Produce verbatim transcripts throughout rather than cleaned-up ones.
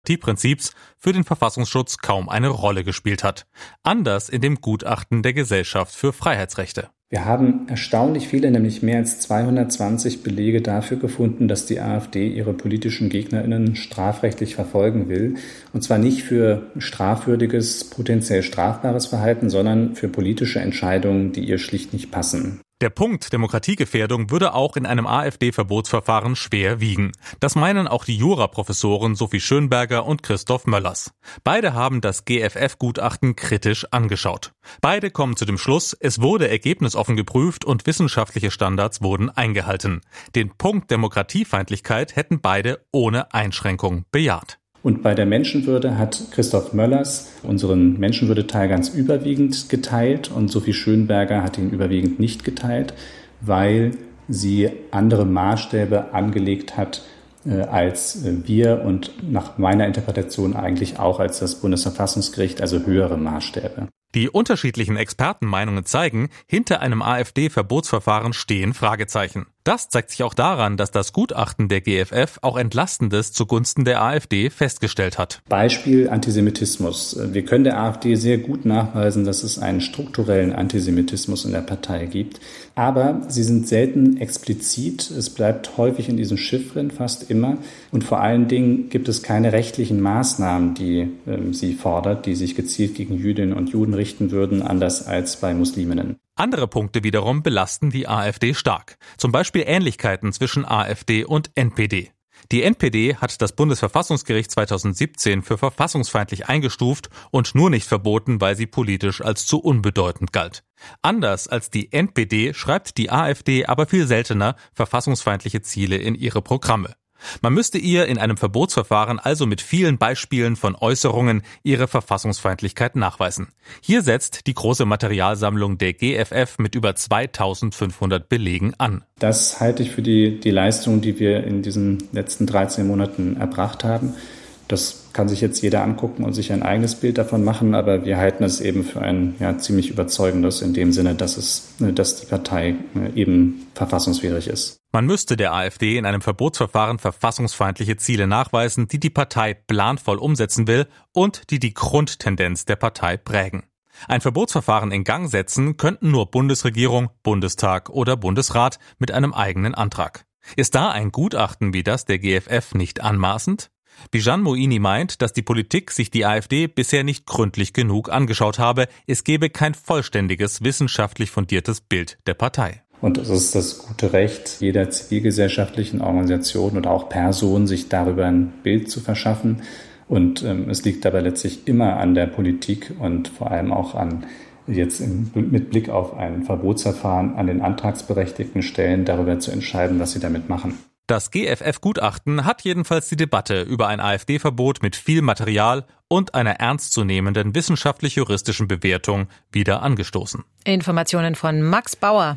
Prinzips für den Verfassungsschutz kaum eine Rolle gespielt hat. Anders in dem Gutachten der Gesellschaft für Freiheitsrechte. Wir haben erstaunlich viele, nämlich mehr als zweihundertzwanzig Belege dafür gefunden, dass die AfD ihre politischen GegnerInnen strafrechtlich verfolgen will. Und zwar nicht für strafwürdiges, potenziell strafbares Verhalten, sondern für politische Entscheidungen, die ihr schlicht nicht passen. Der Punkt Demokratiegefährdung würde auch in einem AfD-Verbotsverfahren schwer wiegen. Das meinen auch die Juraprofessoren Sophie Schönberger und Christoph Möllers. Beide haben das G F F-Gutachten kritisch angeschaut. Beide kommen zu dem Schluss, es wurde ergebnisoffen geprüft und wissenschaftliche Standards wurden eingehalten. Den Punkt Demokratiefeindlichkeit hätten beide ohne Einschränkung bejaht. Und bei der Menschenwürde hat Christoph Möllers unseren Menschenwürdeteil ganz überwiegend geteilt und Sophie Schönberger hat ihn überwiegend nicht geteilt, weil sie andere Maßstäbe angelegt hat äh, als wir und nach meiner Interpretation eigentlich auch als das Bundesverfassungsgericht, also höhere Maßstäbe. Die unterschiedlichen Expertenmeinungen zeigen, hinter einem AfD-Verbotsverfahren stehen Fragezeichen. Das zeigt sich auch daran, dass das Gutachten der G F F auch Entlastendes zugunsten der AfD festgestellt hat. Beispiel Antisemitismus. Wir können der AfD sehr gut nachweisen, dass es einen strukturellen Antisemitismus in der Partei gibt. Aber sie sind selten explizit. Es bleibt häufig in diesen Chiffren, fast immer. Und vor allen Dingen gibt es keine rechtlichen Maßnahmen, die äh, sie fordert, die sich gezielt gegen Jüdinnen und Juden richten würden, anders als bei Musliminnen. Andere Punkte wiederum belasten die AfD stark. Zum Beispiel Ähnlichkeiten zwischen AfD und N P D. Die N P D hat das Bundesverfassungsgericht zweitausendsiebzehn für verfassungsfeindlich eingestuft und nur nicht verboten, weil sie politisch als zu unbedeutend galt. Anders als die N P D schreibt die AfD aber viel seltener verfassungsfeindliche Ziele in ihre Programme. Man müsste ihr in einem Verbotsverfahren also mit vielen Beispielen von Äußerungen ihre Verfassungsfeindlichkeit nachweisen. Hier setzt die große Materialsammlung der G F F mit über zweitausendfünfhundert Belegen an. Das halte ich für die, die Leistung, die wir in diesen letzten dreizehn Monaten erbracht haben. Das kann sich jetzt jeder angucken und sich ein eigenes Bild davon machen, aber wir halten es eben für ein ja, ziemlich überzeugendes in dem Sinne, dass es, dass die Partei eben verfassungswidrig ist. Man müsste der AfD in einem Verbotsverfahren verfassungsfeindliche Ziele nachweisen, die die Partei planvoll umsetzen will und die die Grundtendenz der Partei prägen. Ein Verbotsverfahren in Gang setzen könnten nur Bundesregierung, Bundestag oder Bundesrat mit einem eigenen Antrag. Ist da ein Gutachten wie das der G F F nicht anmaßend? Bijan Moini meint, dass die Politik sich die AfD bisher nicht gründlich genug angeschaut habe. Es gebe kein vollständiges, wissenschaftlich fundiertes Bild der Partei. Und es ist das gute Recht jeder zivilgesellschaftlichen Organisation oder auch Person, sich darüber ein Bild zu verschaffen. Und ähm, es liegt dabei letztlich immer an der Politik und vor allem auch an jetzt im, mit Blick auf ein Verbotsverfahren an den antragsberechtigten Stellen darüber zu entscheiden, was sie damit machen. Das G F F-Gutachten hat jedenfalls die Debatte über ein AfD-Verbot mit viel Material und einer ernstzunehmenden wissenschaftlich-juristischen Bewertung wieder angestoßen. Informationen von Max Bauer.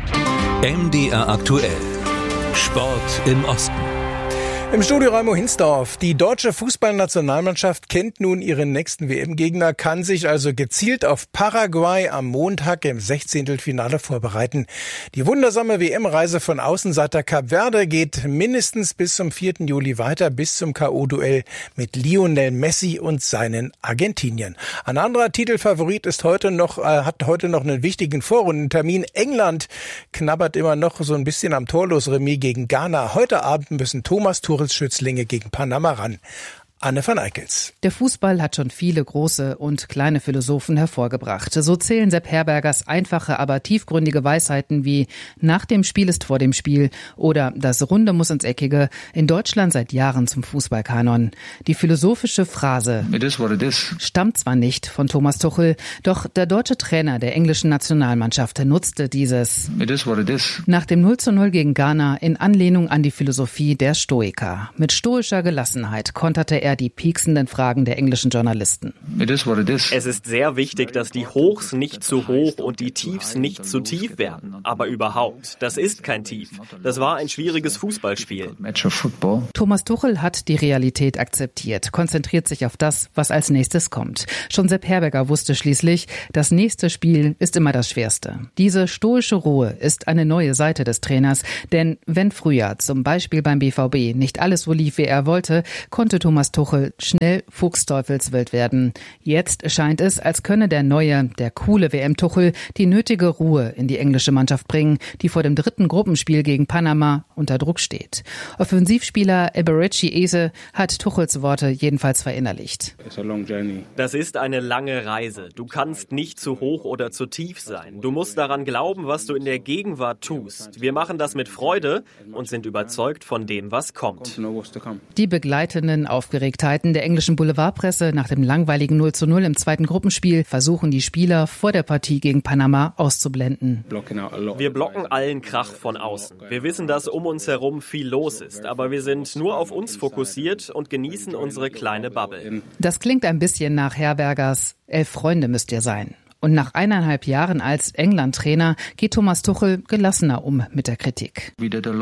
M D R aktuell. Sport im Osten. Im Studio Raimo Hinsdorf. Die deutsche Fußballnationalmannschaft kennt nun ihren nächsten W M-Gegner, kann sich also gezielt auf Paraguay am Montag im Sechzehntelfinale vorbereiten. Die wundersame W M-Reise von Außenseiter Kap Verde geht mindestens bis zum vierten Juli weiter, bis zum K O-Duell mit Lionel Messi und seinen Argentiniern. Ein anderer Titelfavorit ist heute noch, äh, hat heute noch einen wichtigen Vorrundentermin. England knabbert immer noch so ein bisschen am Torlos-Remis gegen Ghana. Heute Abend müssen Thomas Tuchel Schützlinge gegen Panama ran. Anne van Eickels. Der Fußball hat schon viele große und kleine Philosophen hervorgebracht. So zählen Sepp Herbergers einfache, aber tiefgründige Weisheiten wie nach dem Spiel ist vor dem Spiel oder das Runde muss ins Eckige in Deutschland seit Jahren zum Fußballkanon. Die philosophische Phrase It is what it is stammt zwar nicht von Thomas Tuchel, doch der deutsche Trainer der englischen Nationalmannschaft nutzte dieses It is what it is nach dem null zu null gegen Ghana in Anlehnung an die Philosophie der Stoiker. Mit stoischer Gelassenheit konterte er die pieksenden Fragen der englischen Journalisten. It is what it is. Es ist sehr wichtig, dass die Hochs nicht zu hoch und die Tiefs nicht zu tief werden. Aber überhaupt, das ist kein Tief. Das war ein schwieriges Fußballspiel. Thomas Tuchel hat die Realität akzeptiert, konzentriert sich auf das, was als nächstes kommt. Schon Sepp Herberger wusste schließlich, das nächste Spiel ist immer das Schwerste. Diese stoische Ruhe ist eine neue Seite des Trainers, denn wenn früher zum Beispiel beim B V B nicht alles so lief, wie er wollte, konnte Thomas Tuchel Tuchel schnell fuchsteufelswild werden. Jetzt scheint es, als könne der neue, der coole W M-Tuchel die nötige Ruhe in die englische Mannschaft bringen, die vor dem dritten Gruppenspiel gegen Panama unter Druck steht. Offensivspieler Eberechi Eze hat Tuchels Worte jedenfalls verinnerlicht. Das ist eine lange Reise. Du kannst nicht zu hoch oder zu tief sein. Du musst daran glauben, was du in der Gegenwart tust. Wir machen das mit Freude und sind überzeugt von dem, was kommt. Die begleitenden Aufgeregtheiten der englischen Boulevardpresse nach dem langweiligen null zu null im zweiten Gruppenspiel versuchen die Spieler vor der Partie gegen Panama auszublenden. Wir blocken allen Krach von außen. Wir wissen, dass um uns herum viel los ist, aber wir sind nur auf uns fokussiert und genießen unsere kleine Bubble. Das klingt ein bisschen nach Herbergers „Elf Freunde müsst ihr sein". Und nach eineinhalb Jahren als England-Trainer geht Thomas Tuchel gelassener um mit der Kritik.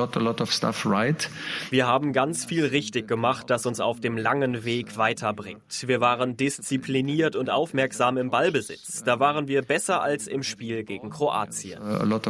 Wir haben ganz viel richtig gemacht, das uns auf dem langen Weg weiterbringt. Wir waren diszipliniert und aufmerksam im Ballbesitz. Da waren wir besser als im Spiel gegen Kroatien.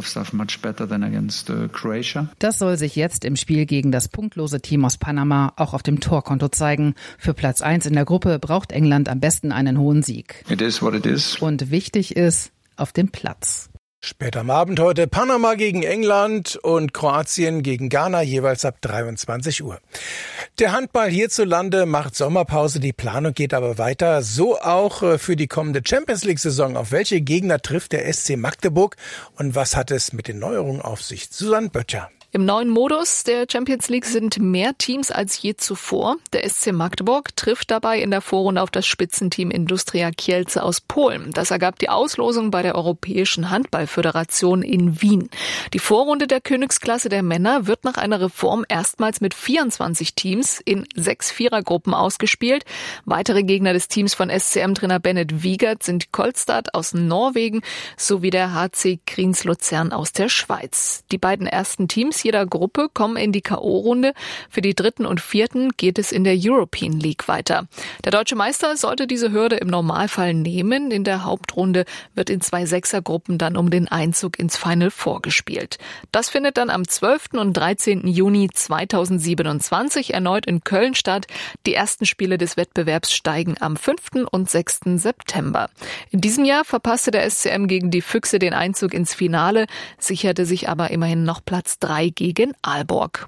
Das soll sich jetzt im Spiel gegen das punktlose Team aus Panama auch auf dem Torkonto zeigen. Für Platz eins in der Gruppe braucht England am besten einen hohen Sieg. It is what it is. Und wichtig ist auf dem Platz. Später am Abend heute Panama gegen England und Kroatien gegen Ghana, jeweils ab dreiundzwanzig Uhr. Der Handball hierzulande macht Sommerpause, die Planung geht aber weiter. So auch für die kommende Champions-League-Saison. Auf welche Gegner trifft der S C Magdeburg und was hat es mit den Neuerungen auf sich? Susanne Böttcher. Im neuen Modus der Champions League sind mehr Teams als je zuvor. Der S C Magdeburg trifft dabei in der Vorrunde auf das Spitzenteam Industria Kielce aus Polen. Das ergab die Auslosung bei der Europäischen Handballföderation in Wien. Die Vorrunde der Königsklasse der Männer wird nach einer Reform erstmals mit vierundzwanzig Teams in sechs Vierergruppen ausgespielt. Weitere Gegner des Teams von S C M-Trainer Bennett Wiegert sind Kolstad aus Norwegen sowie der H C Kriens Luzern aus der Schweiz. Die beiden ersten Teams jeder Gruppe kommen in die K O-Runde. Für die dritten und vierten geht es in der European League weiter. Der deutsche Meister sollte diese Hürde im Normalfall nehmen. In der Hauptrunde wird in zwei Sechsergruppen dann um den Einzug ins Final Four gespielt. Das findet dann am zwölften und dreizehnten Juni zweitausendsiebenundzwanzig erneut in Köln statt. Die ersten Spiele des Wettbewerbs steigen am fünften und sechsten September. In diesem Jahr verpasste der S C M gegen die Füchse den Einzug ins Finale, sicherte sich aber immerhin noch Platz drei gegen Aalborg.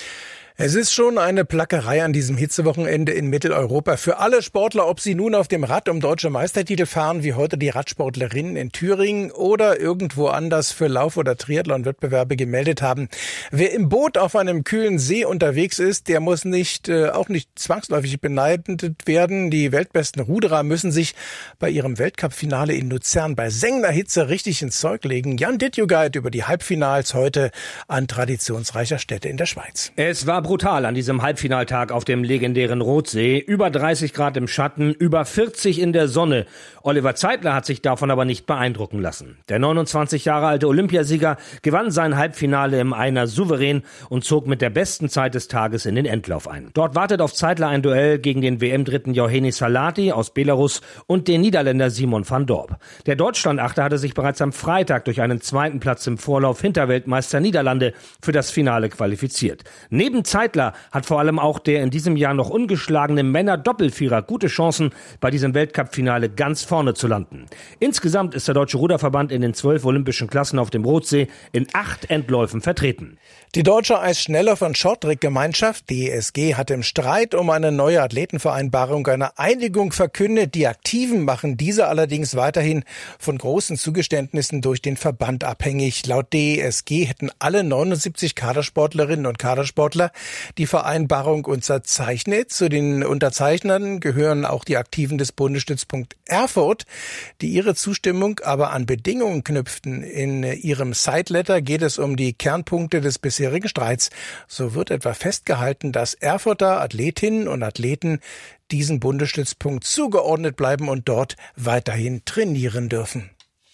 Es ist schon eine Plackerei an diesem Hitzewochenende in Mitteleuropa für alle Sportler, ob sie nun auf dem Rad um deutsche Meistertitel fahren, wie heute die Radsportlerinnen in Thüringen, oder irgendwo anders für Lauf- oder Triathlon-Wettbewerbe gemeldet haben. Wer im Boot auf einem kühlen See unterwegs ist, der muss nicht äh, auch nicht zwangsläufig beneidet werden. Die weltbesten Ruderer müssen sich bei ihrem Weltcup-Finale in Luzern bei sengender Hitze richtig ins Zeug legen. Jan Dittjugaid über die Halbfinals heute an traditionsreicher Stätte in der Schweiz. Es war brutal an diesem Halbfinaltag auf dem legendären Rotsee. Über dreißig Grad im Schatten, über vierzig in der Sonne. Oliver Zeitler hat sich davon aber nicht beeindrucken lassen. Der neunundzwanzig Jahre alte Olympiasieger gewann sein Halbfinale im Einer souverän und zog mit der besten Zeit des Tages in den Endlauf ein. Dort wartet auf Zeitler ein Duell gegen den W M-Dritten Jauheni Salati aus Belarus und den Niederländer Simon van Dorp. Der Deutschlandachter hatte sich bereits am Freitag durch einen zweiten Platz im Vorlauf hinter Weltmeister Niederlande für das Finale qualifiziert. Neben Zeitler hat vor allem auch der in diesem Jahr noch ungeschlagene Männer-Doppelvierer gute Chancen, bei diesem Weltcup-Finale ganz vorne zu landen. Insgesamt ist der Deutsche Ruderverband in den zwölf olympischen Klassen auf dem Rotsee in acht Endläufen vertreten. Die Deutsche Eisschnelllauf- und Shorttrack-Gemeinschaft D E S G hat im Streit um eine neue Athletenvereinbarung eine Einigung verkündet. Die Aktiven machen diese allerdings weiterhin von großen Zugeständnissen durch den Verband abhängig. Laut D E S G hätten alle neunundsiebzig Kadersportlerinnen und Kadersportler die Vereinbarung unterzeichnet. Zu den Unterzeichnern gehören auch die Aktiven des Bundesstützpunkt Erfurt, die ihre Zustimmung aber an Bedingungen knüpften. In ihrem Sideletter geht es um die Kernpunkte des bisherigen Streits. So wird etwa festgehalten, dass Erfurter Athletinnen und Athleten diesem Bundesstützpunkt zugeordnet bleiben und dort weiterhin trainieren dürfen.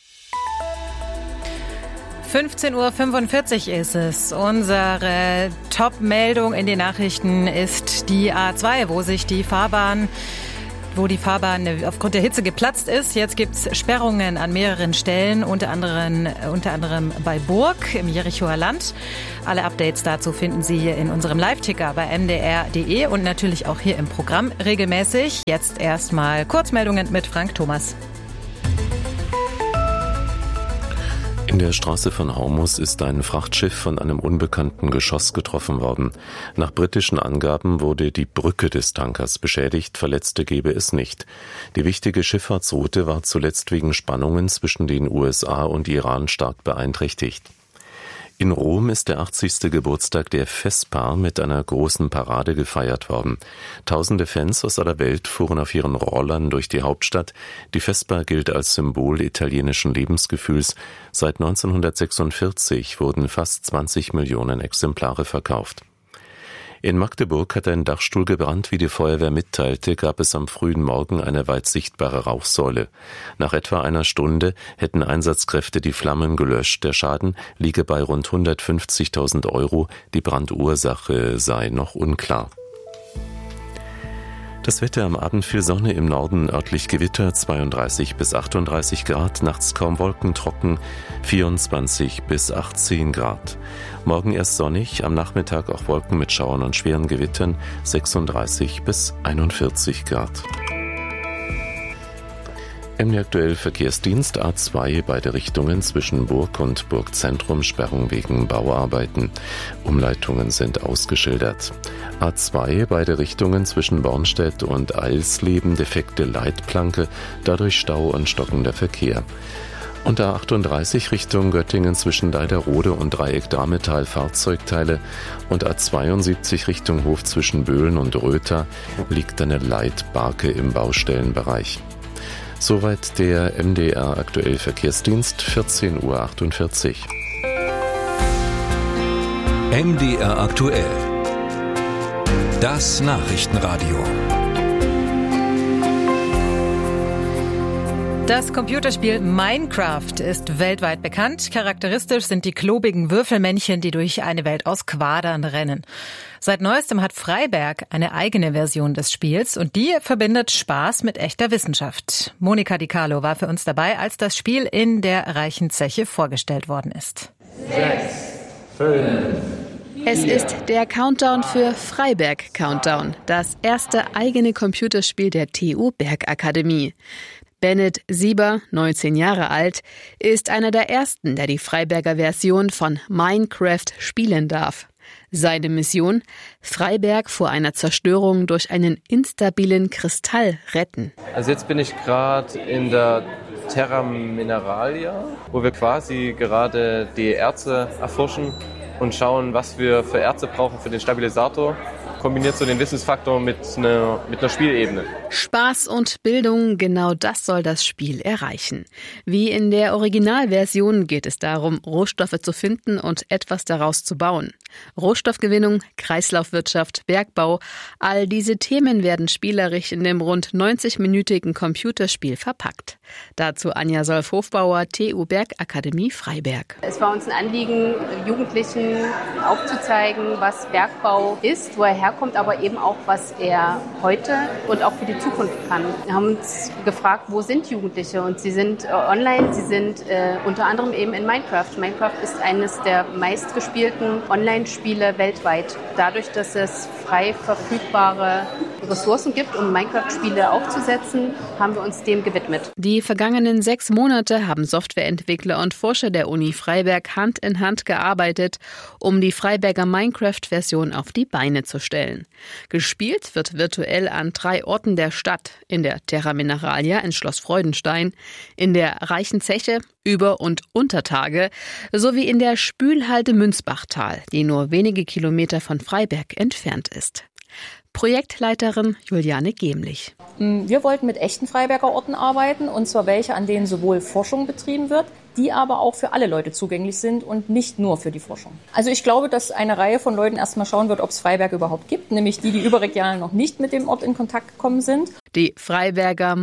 fünfzehn Uhr fünfundvierzig ist es. Unsere Top-Meldung in den Nachrichten ist die A zwei, wo sich die Fahrbahn wo die Fahrbahn aufgrund der Hitze geplatzt ist. Jetzt gibt es Sperrungen an mehreren Stellen, unter anderem, unter anderem bei Burg im Jerichoer Land. Alle Updates dazu finden Sie hier in unserem Live-Ticker bei m d r punkt d e und natürlich auch hier im Programm regelmäßig. Jetzt erstmal Kurzmeldungen mit Frank Thomas. In der Straße von Hormuz ist ein Frachtschiff von einem unbekannten Geschoss getroffen worden. Nach britischen Angaben wurde die Brücke des Tankers beschädigt, Verletzte gebe es nicht. Die wichtige Schifffahrtsroute war zuletzt wegen Spannungen zwischen den U S A und Iran stark beeinträchtigt. In Rom ist der achtzigste Geburtstag der Vespa mit einer großen Parade gefeiert worden. Tausende Fans aus aller Welt fuhren auf ihren Rollern durch die Hauptstadt. Die Vespa gilt als Symbol italienischen Lebensgefühls. Seit neunzehnhundertsechsundvierzig wurden fast zwanzig Millionen Exemplare verkauft. In Magdeburg hat ein Dachstuhl gebrannt. Wie die Feuerwehr mitteilte, gab es am frühen Morgen eine weit sichtbare Rauchsäule. Nach etwa einer Stunde hätten Einsatzkräfte die Flammen gelöscht. Der Schaden liege bei rund hundertfünfzigtausend Euro. Die Brandursache sei noch unklar. Das Wetter: am Abend viel Sonne, im Norden örtlich Gewitter, zweiunddreißig bis achtunddreißig Grad, nachts kaum Wolken, trocken, vierundzwanzig bis achtzehn Grad. Morgen erst sonnig, am Nachmittag auch Wolken mit Schauern und schweren Gewittern, sechsunddreißig bis einundvierzig Grad. M D aktuell Verkehrsdienst A zwei, beide Richtungen zwischen Burg und Burgzentrum, Sperrung wegen Bauarbeiten. Umleitungen sind ausgeschildert. A zwei, beide Richtungen zwischen Bornstedt und Eilsleben, defekte Leitplanke, dadurch Stau und stockender Verkehr. Und A achtunddreißig Richtung Göttingen zwischen Leiderode und Dreieck Dametal Fahrzeugteile und A zweiundsiebzig Richtung Hof zwischen Böhlen und Röther liegt eine Leitbarke im Baustellenbereich. Soweit der M D R aktuell Verkehrsdienst, vierzehn Uhr achtundvierzig. M D R aktuell. Das Nachrichtenradio. Das Computerspiel Minecraft ist weltweit bekannt. Charakteristisch sind die klobigen Würfelmännchen, die durch eine Welt aus Quadern rennen. Seit neuestem hat Freiberg eine eigene Version des Spiels und die verbindet Spaß mit echter Wissenschaft. Monika Di Carlo war für uns dabei, als das Spiel in der reichen Zeche vorgestellt worden ist. Sechs, fünf, Es ist der Countdown für Freiberg Countdown, das erste eigene Computerspiel der T U Bergakademie. Bennett Sieber, neunzehn Jahre alt, ist einer der ersten, der die Freiberger Version von Minecraft spielen darf. Seine Mission: Freiberg vor einer Zerstörung durch einen instabilen Kristall retten. Also jetzt bin ich gerade in der Terra Mineralia, wo wir quasi gerade die Erze erforschen und schauen, was wir für Erze brauchen für den Stabilisator, kombiniert so den Wissensfaktor mit einer, mit einer Spielebene. Spaß und Bildung, genau das soll das Spiel erreichen. Wie in der Originalversion geht es darum, Rohstoffe zu finden und etwas daraus zu bauen. Rohstoffgewinnung, Kreislaufwirtschaft, Bergbau, all diese Themen werden spielerisch in dem rund neunzig-minütigen Computerspiel verpackt. Dazu Anja Solf-Hofbauer, T U Bergakademie Freiberg. Es war uns ein Anliegen, Jugendlichen aufzuzeigen, was Bergbau ist, wo er herkommt, aber eben auch, was er heute und auch für die Zukunft kann. Wir haben uns gefragt, wo sind Jugendliche? Und sie sind äh, online, sie sind äh, unter anderem eben in Minecraft. Minecraft ist eines der meistgespielten Online-Spiele weltweit. Dadurch, dass es frei verfügbare Ressourcen gibt, um Minecraft-Spiele aufzusetzen, haben wir uns dem gewidmet. Die vergangenen sechs Monate haben Softwareentwickler und Forscher der Uni Freiberg Hand in Hand gearbeitet, um die Freiberger Minecraft-Version auf die Beine zu stellen. Gespielt wird virtuell an drei Orten der Stadt: in der Terra Mineralia in Schloss Freudenstein, in der Reichen Zeche, Über- und Untertage, sowie in der Spülhalde Münzbachtal, die nur wenige Kilometer von Freiberg entfernt ist. Projektleiterin Juliane Gemlich. Wir wollten mit echten Freiberger Orten arbeiten, und zwar welche, an denen sowohl Forschung betrieben wird, die aber auch für alle Leute zugänglich sind und nicht nur für die Forschung. Also ich glaube, dass eine Reihe von Leuten erstmal schauen wird, ob es Freiberg überhaupt gibt, nämlich die, die überregional noch nicht mit dem Ort in Kontakt gekommen sind. Die Freiberger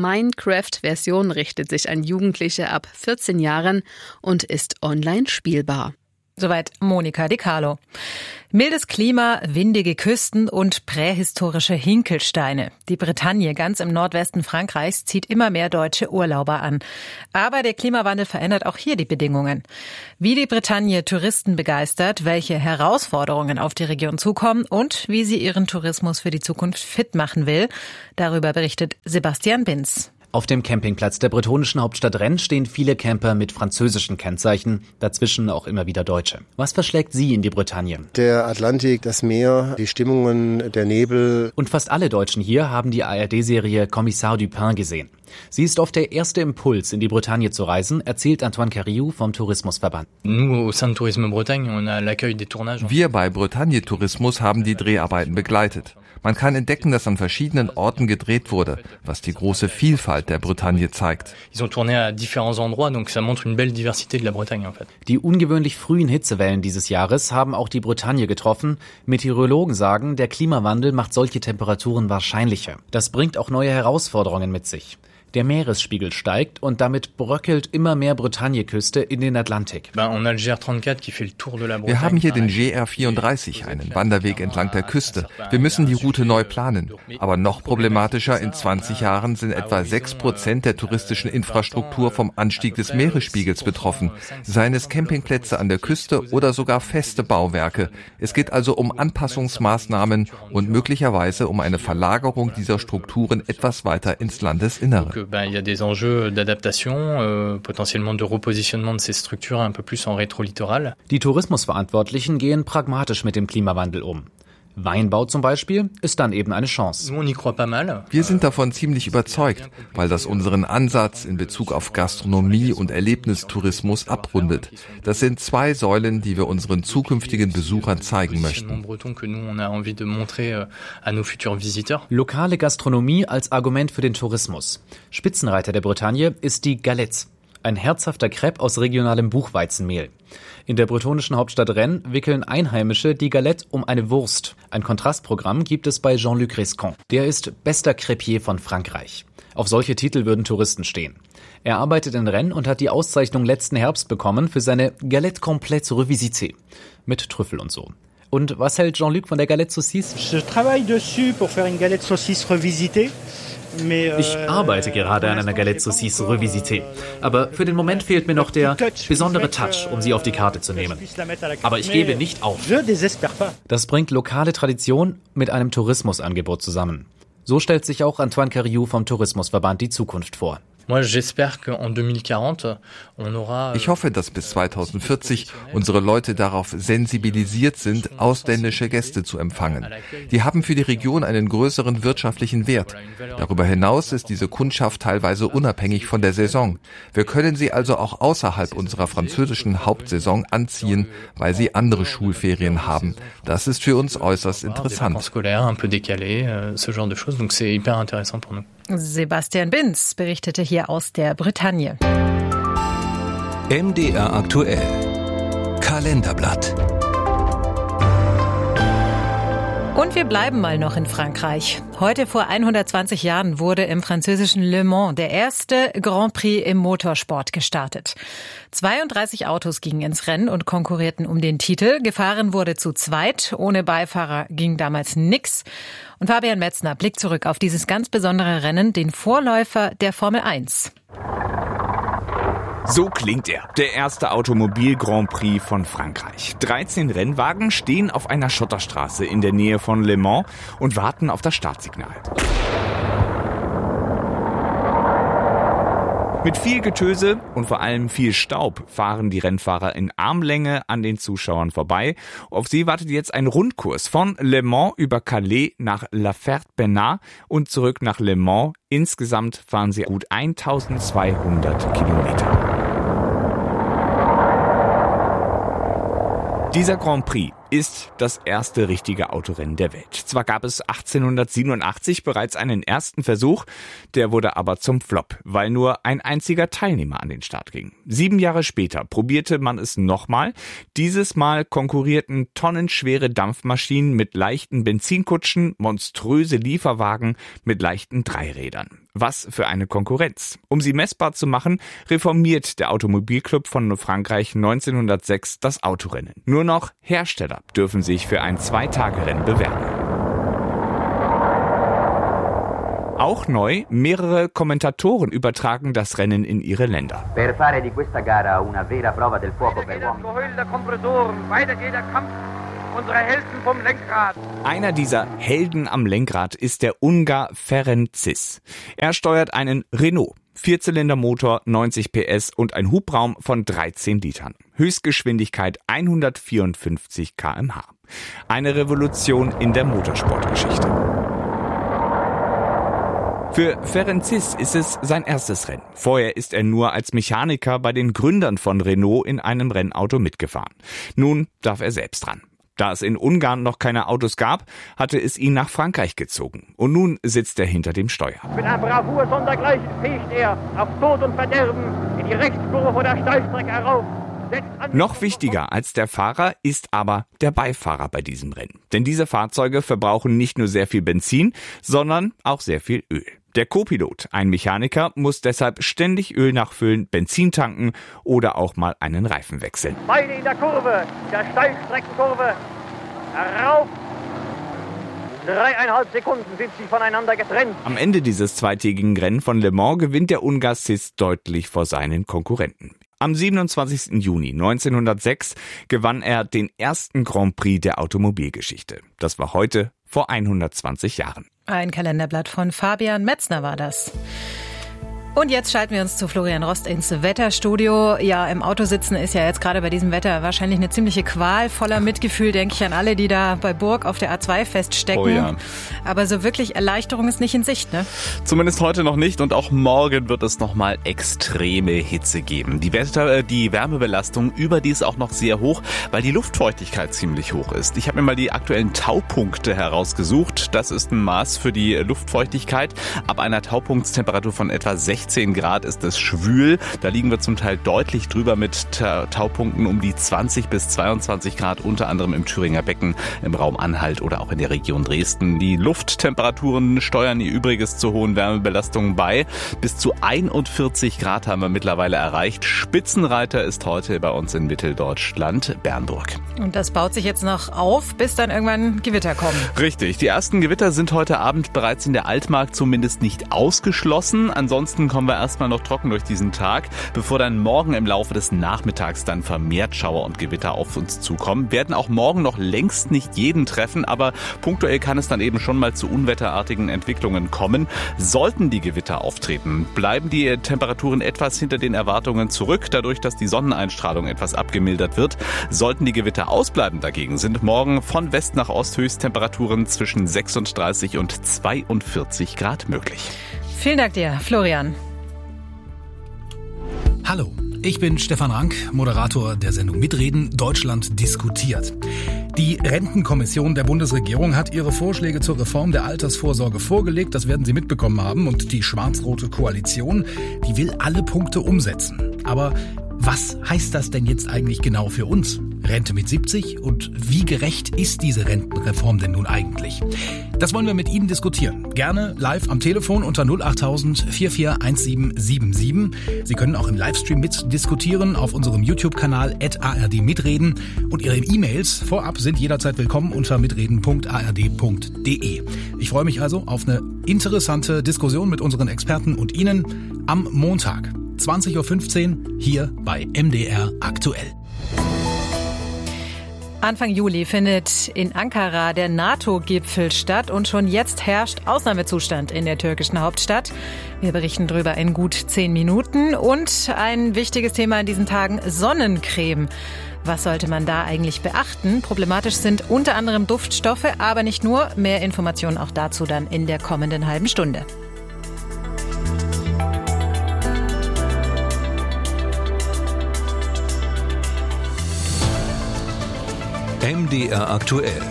Minecraft-Version richtet sich an Jugendliche ab vierzehn Jahren und ist online spielbar. Soweit Monika Di Carlo. Mildes Klima, windige Küsten und prähistorische Hinkelsteine. Die Bretagne ganz im Nordwesten Frankreichs zieht immer mehr deutsche Urlauber an. Aber der Klimawandel verändert auch hier die Bedingungen. Wie die Bretagne Touristen begeistert, welche Herausforderungen auf die Region zukommen und wie sie ihren Tourismus für die Zukunft fit machen will, darüber berichtet Sebastian Binz. Auf dem Campingplatz der bretonischen Hauptstadt Rennes stehen viele Camper mit französischen Kennzeichen, dazwischen auch immer wieder Deutsche. Was verschlägt Sie in die Bretagne? Der Atlantik, das Meer, die Stimmungen, der Nebel. Und fast alle Deutschen hier haben die A R D-Serie Kommissar Dupin gesehen. Sie ist oft der erste Impuls, in die Bretagne zu reisen, erzählt Antoine Carriou vom Tourismusverband. Wir bei Bretagne Tourismus haben die Dreharbeiten begleitet. Man kann entdecken, dass an verschiedenen Orten gedreht wurde, was die große Vielfalt der Bretagne zeigt. Die ungewöhnlich frühen Hitzewellen dieses Jahres haben auch die Bretagne getroffen. Meteorologen sagen, der Klimawandel macht solche Temperaturen wahrscheinlicher. Das bringt auch neue Herausforderungen mit sich. Der Meeresspiegel steigt und damit bröckelt immer mehr Bretagne-Küste in den Atlantik. Wir haben hier den G R vierunddreißig, einen Wanderweg entlang der Küste. Wir müssen die Route neu planen. Aber noch problematischer, in zwanzig Jahren sind etwa sechs Prozent der touristischen Infrastruktur vom Anstieg des Meeresspiegels betroffen. Seien es Campingplätze an der Küste oder sogar feste Bauwerke. Es geht also um Anpassungsmaßnahmen und möglicherweise um eine Verlagerung dieser Strukturen etwas weiter ins Landesinnere. Il y a des enjeux d'adaptation, euh, potentiellement de repositionnement de ces structures un peu plus en rétro-littoral. Die Tourismusverantwortlichen gehen pragmatisch mit dem Klimawandel um. Weinbau zum Beispiel ist dann eben eine Chance. Wir sind davon ziemlich überzeugt, weil das unseren Ansatz in Bezug auf Gastronomie und Erlebnistourismus abrundet. Das sind zwei Säulen, die wir unseren zukünftigen Besuchern zeigen möchten. Lokale Gastronomie als Argument für den Tourismus. Spitzenreiter der Bretagne ist die Galette, ein herzhafter Crepe aus regionalem Buchweizenmehl. In der bretonischen Hauptstadt Rennes wickeln Einheimische die Galette um eine Wurst. Ein Kontrastprogramm gibt es bei Jean-Luc Rescon. Der ist bester Crepier von Frankreich. Auf solche Titel würden Touristen stehen. Er arbeitet in Rennes und hat die Auszeichnung letzten Herbst bekommen für seine Galette complète revisitée. Mit Trüffel und so. Und was hält Jean-Luc von der Galette Saucisse? Je travaille dessus pour faire une galette saucisse revisitée. Ich arbeite gerade an einer Galette Saucisse revisitée. Aber für den Moment fehlt mir noch der besondere Touch, um sie auf die Karte zu nehmen. Aber ich gebe nicht auf. Das bringt lokale Tradition mit einem Tourismusangebot zusammen. So stellt sich auch Antoine Carriou vom Tourismusverband die Zukunft vor. Ich hoffe, dass bis zweitausendvierzig unsere Leute darauf sensibilisiert sind, ausländische Gäste zu empfangen. Die haben für die Region einen größeren wirtschaftlichen Wert. Darüber hinaus ist diese Kundschaft teilweise unabhängig von der Saison. Wir können sie also auch außerhalb unserer französischen Hauptsaison anziehen, weil sie andere Schulferien haben. Das ist für uns äußerst interessant. Sebastian Binz berichtete hier aus der Bretagne. M D R aktuell. Kalenderblatt. Und wir bleiben mal noch in Frankreich. Heute vor hundertzwanzig Jahren wurde im französischen Le Mans der erste Grand Prix im Motorsport gestartet. zweiunddreißig Autos gingen ins Rennen und konkurrierten um den Titel. Gefahren wurde zu zweit. Ohne Beifahrer ging damals nix. Und Fabian Metzner blickt zurück auf dieses ganz besondere Rennen, den Vorläufer der Formel eins. So klingt er, der erste Automobil-Grand Prix von Frankreich. dreizehn Rennwagen stehen auf einer Schotterstraße in der Nähe von Le Mans und warten auf das Startsignal. Mit viel Getöse und vor allem viel Staub fahren die Rennfahrer in Armlänge an den Zuschauern vorbei. Auf sie wartet jetzt ein Rundkurs von Le Mans über Calais nach La Ferté-Bernard und zurück nach Le Mans. Insgesamt fahren sie gut eintausendzweihundert Kilometer. Dieser Grand Prix ist das erste richtige Autorennen der Welt. Zwar gab es achtzehnhundertsiebenundachtzig bereits einen ersten Versuch, der wurde aber zum Flop, weil nur ein einziger Teilnehmer an den Start ging. Sieben Jahre später probierte man es nochmal. Dieses Mal konkurrierten tonnenschwere Dampfmaschinen mit leichten Benzinkutschen, monströse Lieferwagen mit leichten Dreirädern. Was für eine Konkurrenz. Um sie messbar zu machen, reformiert der Automobilclub von Frankreich neunzehnhundertsechs das Autorennen. Nur noch Hersteller dürfen sich für ein Zwei-Tage-Rennen bewerben. Auch neu, mehrere Kommentatoren übertragen das Rennen in ihre Länder. Per fare di questa gara una vera prova del fuoco per uomini. Geheul der Kompressoren, weiter geht der Kampf. Unsere Helden vom Lenkrad. Einer dieser Helden am Lenkrad ist der Ungar Ferenc Sis. Er steuert einen Renault. Vierzylindermotor, neunzig P S und ein Hubraum von dreizehn Litern. Höchstgeschwindigkeit hundertvierundfünfzig Kilometer pro Stunde. Eine Revolution in der Motorsportgeschichte. Für Ferenc Sis ist es sein erstes Rennen. Vorher ist er nur als Mechaniker bei den Gründern von Renault in einem Rennauto mitgefahren. Nun darf er selbst ran. Da es in Ungarn noch keine Autos gab, hatte es ihn nach Frankreich gezogen. Und nun sitzt er hinter dem Steuer. Mit einer Bravour sondergleichen fegt er auf Tod und Verderben in die Rechtskurve vor der Steilstrecke herauf. Noch wichtiger als der Fahrer ist aber der Beifahrer bei diesem Rennen. Denn diese Fahrzeuge verbrauchen nicht nur sehr viel Benzin, sondern auch sehr viel Öl. Der Co-Pilot, ein Mechaniker, muss deshalb ständig Öl nachfüllen, Benzin tanken oder auch mal einen Reifen wechseln. Beide in der Kurve, der Steilstreckenkurve, herauf. Dreieinhalb Sekunden sind sie voneinander getrennt. Am Ende dieses zweitägigen Rennen von Le Mans gewinnt der Ungar Sis deutlich vor seinen Konkurrenten. Am siebenundzwanzigsten Juni neunzehnhundertsechs gewann er den ersten Grand Prix der Automobilgeschichte. Das war heute vor hundertzwanzig Jahren. Ein Kalenderblatt von Fabian Metzner war das. Und jetzt schalten wir uns zu Florian Rost ins Wetterstudio. Ja, im Auto sitzen ist ja jetzt gerade bei diesem Wetter wahrscheinlich eine ziemliche Qual. Voller Mitgefühl denke ich an alle, die da bei Burg auf der A zwei feststecken. Oh ja. Aber so wirklich Erleichterung ist nicht in Sicht, ne? Zumindest heute noch nicht und auch morgen wird es nochmal extreme Hitze geben. Die, Wetter, die Wärmebelastung überdies auch noch sehr hoch, weil die Luftfeuchtigkeit ziemlich hoch ist. Ich habe mir mal die aktuellen Taupunkte herausgesucht. Das ist ein Maß für die Luftfeuchtigkeit. Ab einer Taupunktstemperatur von etwa sechzehn Grad ist es schwül. Da liegen wir zum Teil deutlich drüber mit Taupunkten um die zwanzig bis zweiundzwanzig Grad, unter anderem im Thüringer Becken, im Raum Anhalt oder auch in der Region Dresden. Die Lufttemperaturen steuern ihr Übriges zur hohen Wärmebelastung bei. Bis zu einundvierzig Grad haben wir mittlerweile erreicht. Spitzenreiter ist heute bei uns in Mitteldeutschland Bernburg. Und das baut sich jetzt noch auf, bis dann irgendwann Gewitter kommen. Richtig, die ersten Gewitter sind heute Abend bereits in der Altmark zumindest nicht ausgeschlossen. Ansonsten kommen wir erstmal noch trocken durch diesen Tag, bevor dann morgen im Laufe des Nachmittags dann vermehrt Schauer und Gewitter auf uns zukommen. Werden auch morgen noch längst nicht jeden treffen, aber punktuell kann es dann eben schon mal zu unwetterartigen Entwicklungen kommen. Sollten die Gewitter auftreten, bleiben die Temperaturen etwas hinter den Erwartungen zurück, dadurch, dass die Sonneneinstrahlung etwas abgemildert wird. Sollten die Gewitter ausbleiben dagegen, sind morgen von West nach Ost Höchsttemperaturen zwischen sechsunddreißig und zweiundvierzig Grad möglich. Vielen Dank dir, Florian. Hallo, ich bin Stefan Rank, Moderator der Sendung Mitreden Deutschland diskutiert. Die Rentenkommission der Bundesregierung hat ihre Vorschläge zur Reform der Altersvorsorge vorgelegt. Das werden Sie mitbekommen haben. Und die schwarz-rote Koalition, die will alle Punkte umsetzen. Aber was heißt das denn jetzt eigentlich genau für uns? Rente mit siebzig? Und wie gerecht ist diese Rentenreform denn nun eigentlich? Das wollen wir mit Ihnen diskutieren. Gerne live am Telefon unter null acht null null vier vier eins sieben sieben sieben. Sie können auch im Livestream mitdiskutieren auf unserem YouTube-Kanal at A R D Mitreden. Und Ihre E-Mails vorab sind jederzeit willkommen unter mitreden punkt a r d punkt d e. Ich freue mich also auf eine interessante Diskussion mit unseren Experten und Ihnen am Montag, zwanzig Uhr fünfzehn, hier bei M D R aktuell. Anfang Juli findet in Ankara der NATO-Gipfel statt und schon jetzt herrscht Ausnahmezustand in der türkischen Hauptstadt. Wir berichten darüber in gut zehn Minuten. Und ein wichtiges Thema in diesen Tagen: Sonnencreme. Was sollte man da eigentlich beachten? Problematisch sind unter anderem Duftstoffe, aber nicht nur. Mehr Informationen auch dazu dann in der kommenden halben Stunde. M M D R aktuell.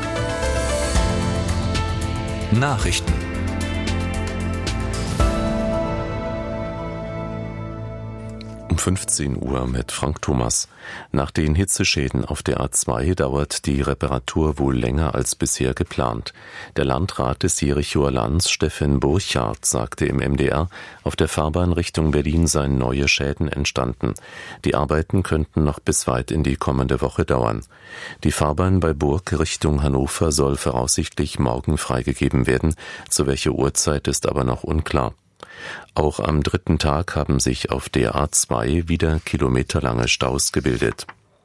Nachrichten. Um fünfzehn Uhr mit Frank Thomas. Nach den Hitzeschäden auf der A zwei dauert die Reparatur wohl länger als bisher geplant. Der Landrat des Jerichoer Lands, Steffen Burchardt, sagte im M D R, auf der Fahrbahn Richtung Berlin seien neue Schäden entstanden. Die Arbeiten könnten noch bis weit in die kommende Woche dauern. Die Fahrbahn bei Burg Richtung Hannover soll voraussichtlich morgen freigegeben werden. Zu welcher Uhrzeit ist aber noch unklar. Auch am dritten Tag haben sich auf der A zwei wieder kilometerlange Staus gebildet.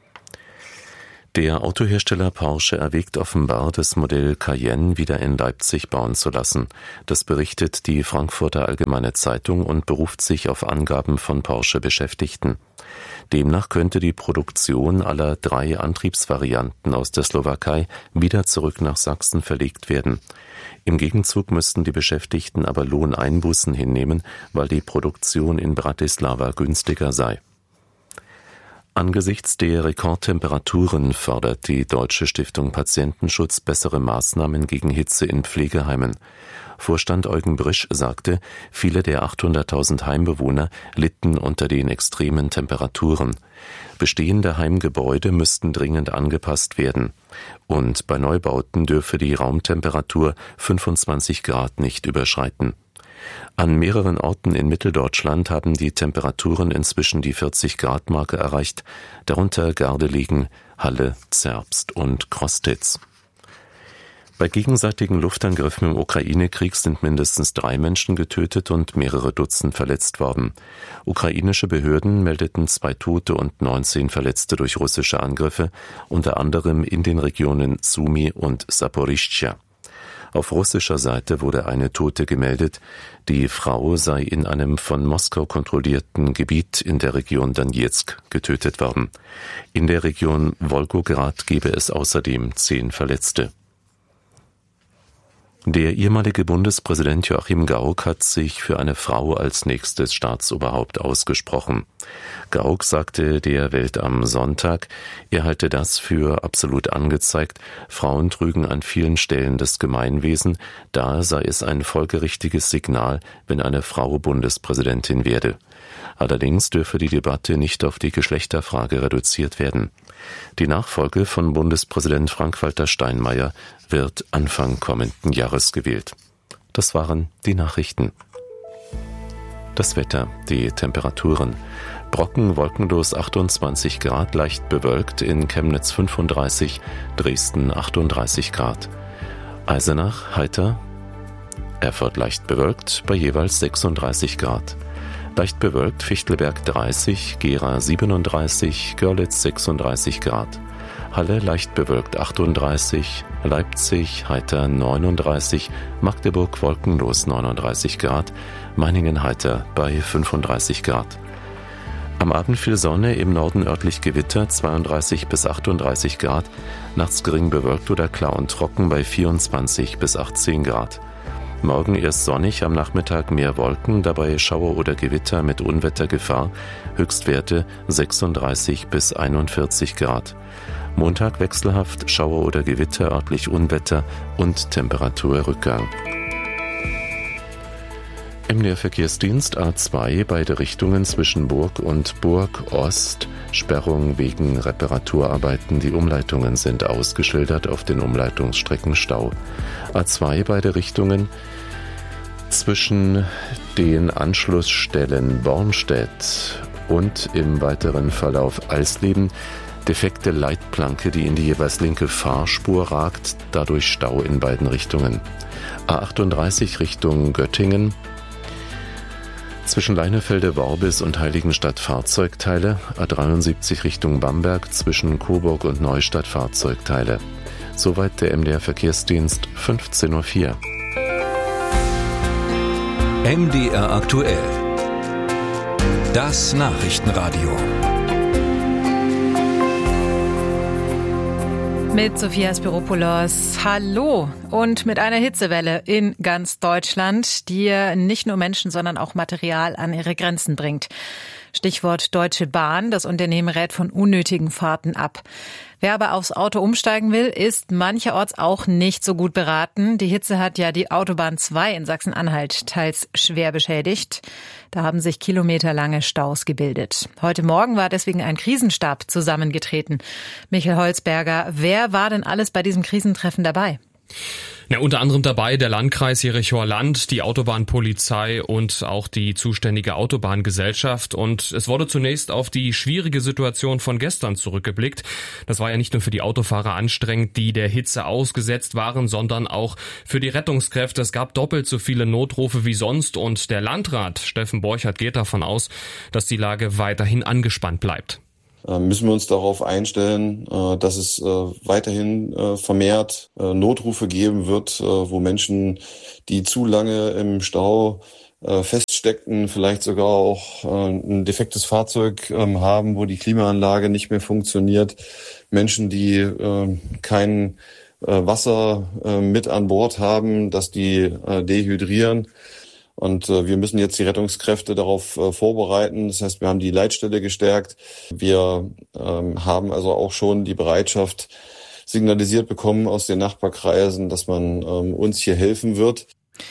Der Autohersteller Porsche erwägt offenbar, das Modell Cayenne wieder in Leipzig bauen zu lassen. Das berichtet die Frankfurter Allgemeine Zeitung und beruft sich auf Angaben von Porsche-Beschäftigten. Demnach könnte die Produktion aller drei Antriebsvarianten aus der Slowakei wieder zurück nach Sachsen verlegt werden. Im Gegenzug müssten die Beschäftigten aber Lohneinbußen hinnehmen, weil die Produktion in Bratislava günstiger sei. Angesichts der Rekordtemperaturen fordert die Deutsche Stiftung Patientenschutz bessere Maßnahmen gegen Hitze in Pflegeheimen. Vorstand Eugen Brisch sagte, viele der achthunderttausend Heimbewohner litten unter den extremen Temperaturen. Bestehende Heimgebäude müssten dringend angepasst werden. Und bei Neubauten dürfe die Raumtemperatur fünfundzwanzig Grad nicht überschreiten. An mehreren Orten in Mitteldeutschland haben die Temperaturen inzwischen die vierzig Grad Marke erreicht, darunter Gardelegen, Halle, Zerbst und Krostitz. Bei gegenseitigen Luftangriffen im Ukraine-Krieg sind mindestens drei Menschen getötet und mehrere Dutzend verletzt worden. Ukrainische Behörden meldeten zwei Tote und neunzehn Verletzte durch russische Angriffe, unter anderem in den Regionen Sumy und Saporischschja. Auf russischer Seite wurde eine Tote gemeldet. Die Frau sei in einem von Moskau kontrollierten Gebiet in der Region Donezk getötet worden. In der Region Wolgograd gebe es außerdem zehn Verletzte. Der ehemalige Bundespräsident Joachim Gauck hat sich für eine Frau als nächstes Staatsoberhaupt ausgesprochen. Gauck sagte der Welt am Sonntag, er halte das für absolut angezeigt. Frauen trügen an vielen Stellen das Gemeinwesen. Da sei es ein folgerichtiges Signal, wenn eine Frau Bundespräsidentin werde. Allerdings dürfe die Debatte nicht auf die Geschlechterfrage reduziert werden. Die Nachfolge von Bundespräsident Frank-Walter Steinmeier wird Anfang kommenden Jahres gewählt. Das waren die Nachrichten. Das Wetter, die Temperaturen. Brocken wolkenlos achtundzwanzig Grad, leicht bewölkt, in Chemnitz fünfunddreißig, Dresden achtunddreißig Grad. Eisenach heiter, Erfurt leicht bewölkt, bei jeweils sechsunddreißig Grad. Leicht bewölkt Fichtelberg dreißig, Gera siebenunddreißig, Görlitz sechsunddreißig Grad. Halle leicht bewölkt achtunddreißig, Leipzig heiter neununddreißig, Magdeburg wolkenlos neununddreißig Grad, Meiningen heiter bei fünfunddreißig Grad. Am Abend viel Sonne, im Norden örtlich Gewitter, zweiunddreißig bis achtunddreißig Grad, nachts gering bewölkt oder klar und trocken bei vierundzwanzig bis achtzehn Grad. Morgen erst sonnig, am Nachmittag mehr Wolken, dabei Schauer oder Gewitter mit Unwettergefahr, Höchstwerte sechsunddreißig bis einundvierzig Grad. Montag wechselhaft, Schauer oder Gewitter, örtlich Unwetter und Temperaturrückgang. M D R-Verkehrsdienst A zwei, beide Richtungen zwischen Burg und Burg Ost, Sperrung wegen Reparaturarbeiten. Die Umleitungen sind ausgeschildert, auf den Umleitungsstrecken Stau. A zwei, beide Richtungen zwischen den Anschlussstellen Bornstedt und im weiteren Verlauf Eisleben. Defekte Leitplanke, die in die jeweils linke Fahrspur ragt, dadurch Stau in beiden Richtungen. A achtunddreißig Richtung Göttingen. Zwischen Leinefelde-Worbis und Heiligenstadt Fahrzeugteile, A dreiundsiebzig Richtung Bamberg, zwischen Coburg und Neustadt Fahrzeugteile. Soweit der M D R-Verkehrsdienst, fünfzehn Uhr vier. M D R aktuell. Das Nachrichtenradio. Mit Sophia Spiropoulos. Hallo. und mit einer Hitzewelle in ganz Deutschland, die nicht nur Menschen, sondern auch Material an ihre Grenzen bringt. Stichwort Deutsche Bahn. Das Unternehmen rät von unnötigen Fahrten ab. Wer aber aufs Auto umsteigen will, ist mancherorts auch nicht so gut beraten. Die Hitze hat ja die Autobahn zwei in Sachsen-Anhalt teils schwer beschädigt. Da haben sich kilometerlange Staus gebildet. Heute Morgen war deswegen ein Krisenstab zusammengetreten. Michael Holzberger, wer war denn alles bei diesem Krisentreffen dabei? Ja, unter anderem dabei der Landkreis Jerichower Land, die Autobahnpolizei und auch die zuständige Autobahngesellschaft. Und es wurde zunächst auf die schwierige Situation von gestern zurückgeblickt. Das war ja nicht nur für die Autofahrer anstrengend, die der Hitze ausgesetzt waren, sondern auch für die Rettungskräfte. Es gab doppelt so viele Notrufe wie sonst und der Landrat Steffen Borchert geht davon aus, dass die Lage weiterhin angespannt bleibt. Müssen wir uns darauf einstellen, dass es weiterhin vermehrt Notrufe geben wird, wo Menschen, die zu lange im Stau feststeckten, vielleicht sogar auch ein defektes Fahrzeug haben, wo die Klimaanlage nicht mehr funktioniert, Menschen, die kein Wasser mit an Bord haben, dass die dehydrieren. Und äh, wir müssen jetzt die Rettungskräfte darauf äh, vorbereiten. Das heißt, wir haben die Leitstelle gestärkt. Wir ähm, haben also auch schon die Bereitschaft signalisiert bekommen aus den Nachbarkreisen, dass man ähm, uns hier helfen wird.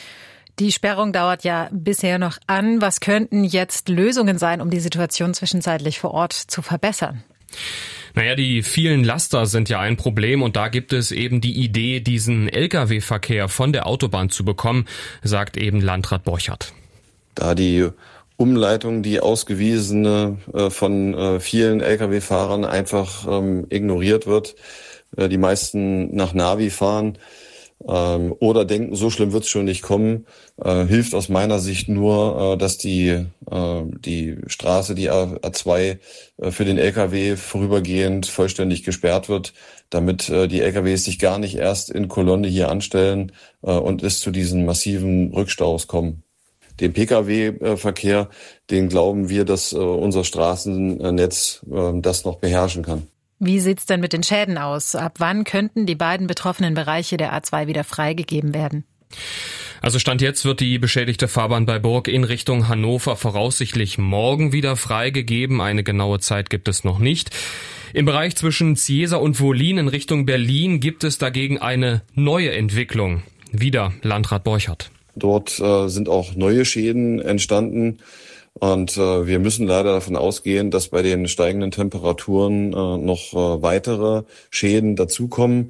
Die Sperrung dauert ja bisher noch an. Was könnten jetzt Lösungen sein, um die Situation zwischenzeitlich vor Ort zu verbessern? Naja, die vielen Laster sind ja ein Problem und da gibt es eben die Idee, diesen L K W-Verkehr von der Autobahn zu bekommen, sagt eben Landrat Borchert. Da die Umleitung, die ausgewiesene äh, von äh, vielen L K W-Fahrern einfach ähm, ignoriert wird, äh, die meisten nach Navi fahren, ähm, oder denken, so schlimm wird es schon nicht kommen, äh, hilft aus meiner Sicht nur, äh, dass die äh, die Straße, die A zwei, äh, für den L K W vorübergehend vollständig gesperrt wird, damit äh, die L K Ws sich gar nicht erst in Kolonne hier anstellen äh, und es zu diesen massiven Rückstaus kommen. Den P K W-Verkehr, den glauben wir, dass äh, unser Straßennetz äh, das noch beherrschen kann. Wie sieht's denn mit den Schäden aus? Ab wann könnten die beiden betroffenen Bereiche der A zwei wieder freigegeben werden? Also Stand jetzt wird die beschädigte Fahrbahn bei Burg in Richtung Hannover voraussichtlich morgen wieder freigegeben. Eine genaue Zeit gibt es noch nicht. Im Bereich zwischen Ziesa und Wohlin in Richtung Berlin gibt es dagegen eine neue Entwicklung. Wieder Landrat Borchert. Dort äh, sind auch neue Schäden entstanden. Und äh, wir müssen leider davon ausgehen, dass bei den steigenden Temperaturen äh, noch äh, weitere Schäden dazukommen.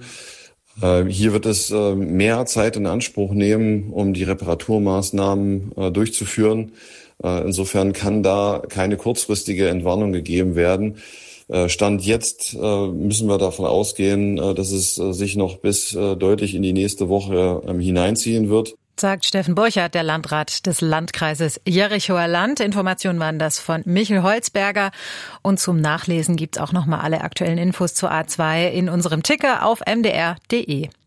Äh, hier wird es äh, mehr Zeit in Anspruch nehmen, um die Reparaturmaßnahmen äh, durchzuführen. Äh, insofern kann da keine kurzfristige Entwarnung gegeben werden. Äh, Stand jetzt äh, müssen wir davon ausgehen, äh, dass es äh, sich noch bis äh, deutlich in die nächste Woche äh, hineinziehen wird. Sagt Steffen Borchert, der Landrat des Landkreises Jerichower Land. Informationen waren das von Michael Holzberger. Und zum Nachlesen gibt's auch nochmal alle aktuellen Infos zur A zwei in unserem Ticker auf m d r punkt d e.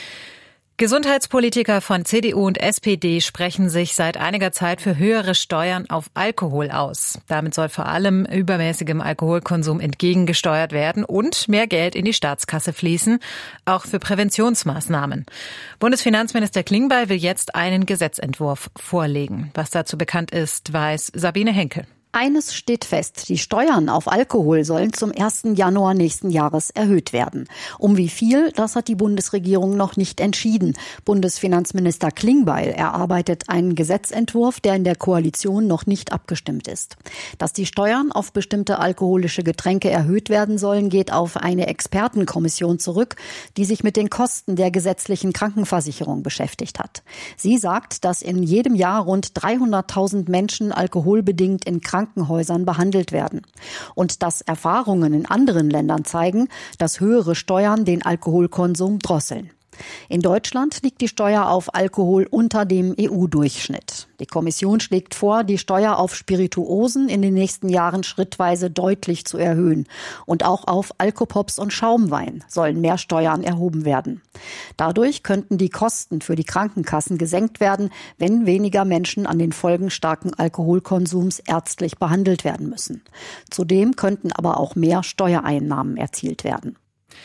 Gesundheitspolitiker von C D U und S P D sprechen sich seit einiger Zeit für höhere Steuern auf Alkohol aus. Damit soll vor allem übermäßigem Alkoholkonsum entgegengesteuert werden und mehr Geld in die Staatskasse fließen, auch für Präventionsmaßnahmen. Bundesfinanzminister Klingbeil will jetzt einen Gesetzentwurf vorlegen. Was dazu bekannt ist, weiß Sabine Henkel. Eines steht fest, die Steuern auf Alkohol sollen zum ersten Januar nächsten Jahres erhöht werden. Um wie viel, das hat die Bundesregierung noch nicht entschieden. Bundesfinanzminister Klingbeil erarbeitet einen Gesetzentwurf, der in der Koalition noch nicht abgestimmt ist. Dass die Steuern auf bestimmte alkoholische Getränke erhöht werden sollen, geht auf eine Expertenkommission zurück, die sich mit den Kosten der gesetzlichen Krankenversicherung beschäftigt hat. Sie sagt, dass in jedem Jahr rund dreihunderttausend Menschen alkoholbedingt in Krankenhäusern Krankenhäusern behandelt werden. Und dass Erfahrungen in anderen Ländern zeigen, dass höhere Steuern den Alkoholkonsum drosseln. In Deutschland liegt die Steuer auf Alkohol unter dem E U-Durchschnitt. Die Kommission schlägt vor, die Steuer auf Spirituosen in den nächsten Jahren schrittweise deutlich zu erhöhen. Und auch auf Alkopops und Schaumwein sollen mehr Steuern erhoben werden. Dadurch könnten die Kosten für die Krankenkassen gesenkt werden, wenn weniger Menschen an den Folgen starken Alkoholkonsums ärztlich behandelt werden müssen. Zudem könnten aber auch mehr Steuereinnahmen erzielt werden.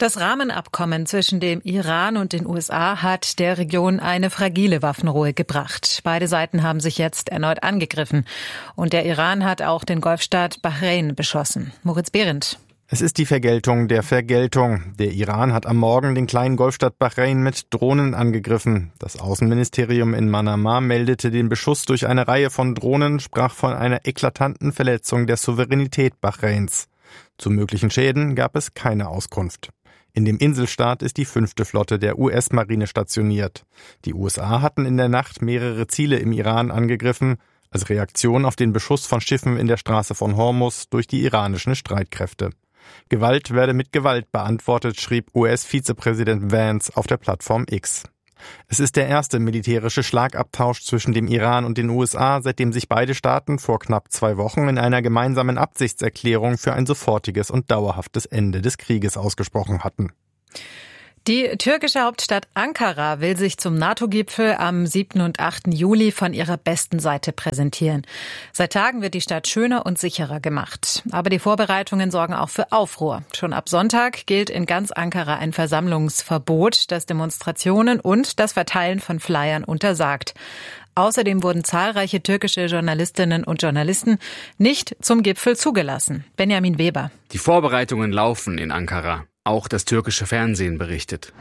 Das Rahmenabkommen zwischen dem Iran und den U S A hat der Region eine fragile Waffenruhe gebracht. Beide Seiten haben sich jetzt erneut angegriffen. Und der Iran hat auch den Golfstaat Bahrain beschossen. Moritz Behrendt. Es ist die Vergeltung der Vergeltung. Der Iran hat am Morgen den kleinen Golfstaat Bahrain mit Drohnen angegriffen. Das Außenministerium in Manama meldete den Beschuss durch eine Reihe von Drohnen, sprach von einer eklatanten Verletzung der Souveränität Bahrains. Zu möglichen Schäden gab es keine Auskunft. In dem Inselstaat ist die fünfte Flotte der U S-Marine stationiert. Die U S A hatten in der Nacht mehrere Ziele im Iran angegriffen, als Reaktion auf den Beschuss von Schiffen in der Straße von Hormuz durch die iranischen Streitkräfte. Gewalt werde mit Gewalt beantwortet, schrieb U S-Vizepräsident Vance auf der Plattform X. Es ist der erste militärische Schlagabtausch zwischen dem Iran und den U S A, seitdem sich beide Staaten vor knapp zwei Wochen in einer gemeinsamen Absichtserklärung für ein sofortiges und dauerhaftes Ende des Krieges ausgesprochen hatten. Die türkische Hauptstadt Ankara will sich zum NATO-Gipfel am siebten und achten Juli von ihrer besten Seite präsentieren. Seit Tagen wird die Stadt schöner und sicherer gemacht. Aber die Vorbereitungen sorgen auch für Aufruhr. Schon ab Sonntag gilt in ganz Ankara ein Versammlungsverbot, das Demonstrationen und das Verteilen von Flyern untersagt. Außerdem wurden zahlreiche türkische Journalistinnen und Journalisten nicht zum Gipfel zugelassen. Benjamin Weber. Die Vorbereitungen laufen in Ankara. Auch das türkische Fernsehen berichtet.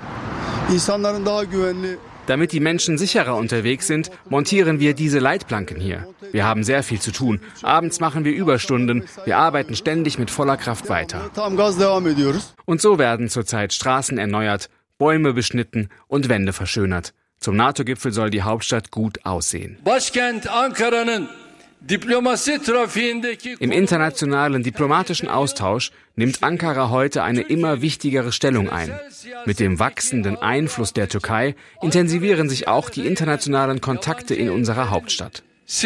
Damit die Menschen sicherer unterwegs sind, montieren wir diese Leitplanken hier. Wir haben sehr viel zu tun. Abends machen wir Überstunden. Wir arbeiten ständig mit voller Kraft weiter. Und so werden zurzeit Straßen erneuert, Bäume beschnitten und Wände verschönert. Zum NATO-Gipfel soll die Hauptstadt gut aussehen. Im internationalen diplomatischen Austausch nimmt Ankara heute eine immer wichtigere Stellung ein. Mit dem wachsenden Einfluss der Türkei intensivieren sich auch die internationalen Kontakte in unserer Hauptstadt.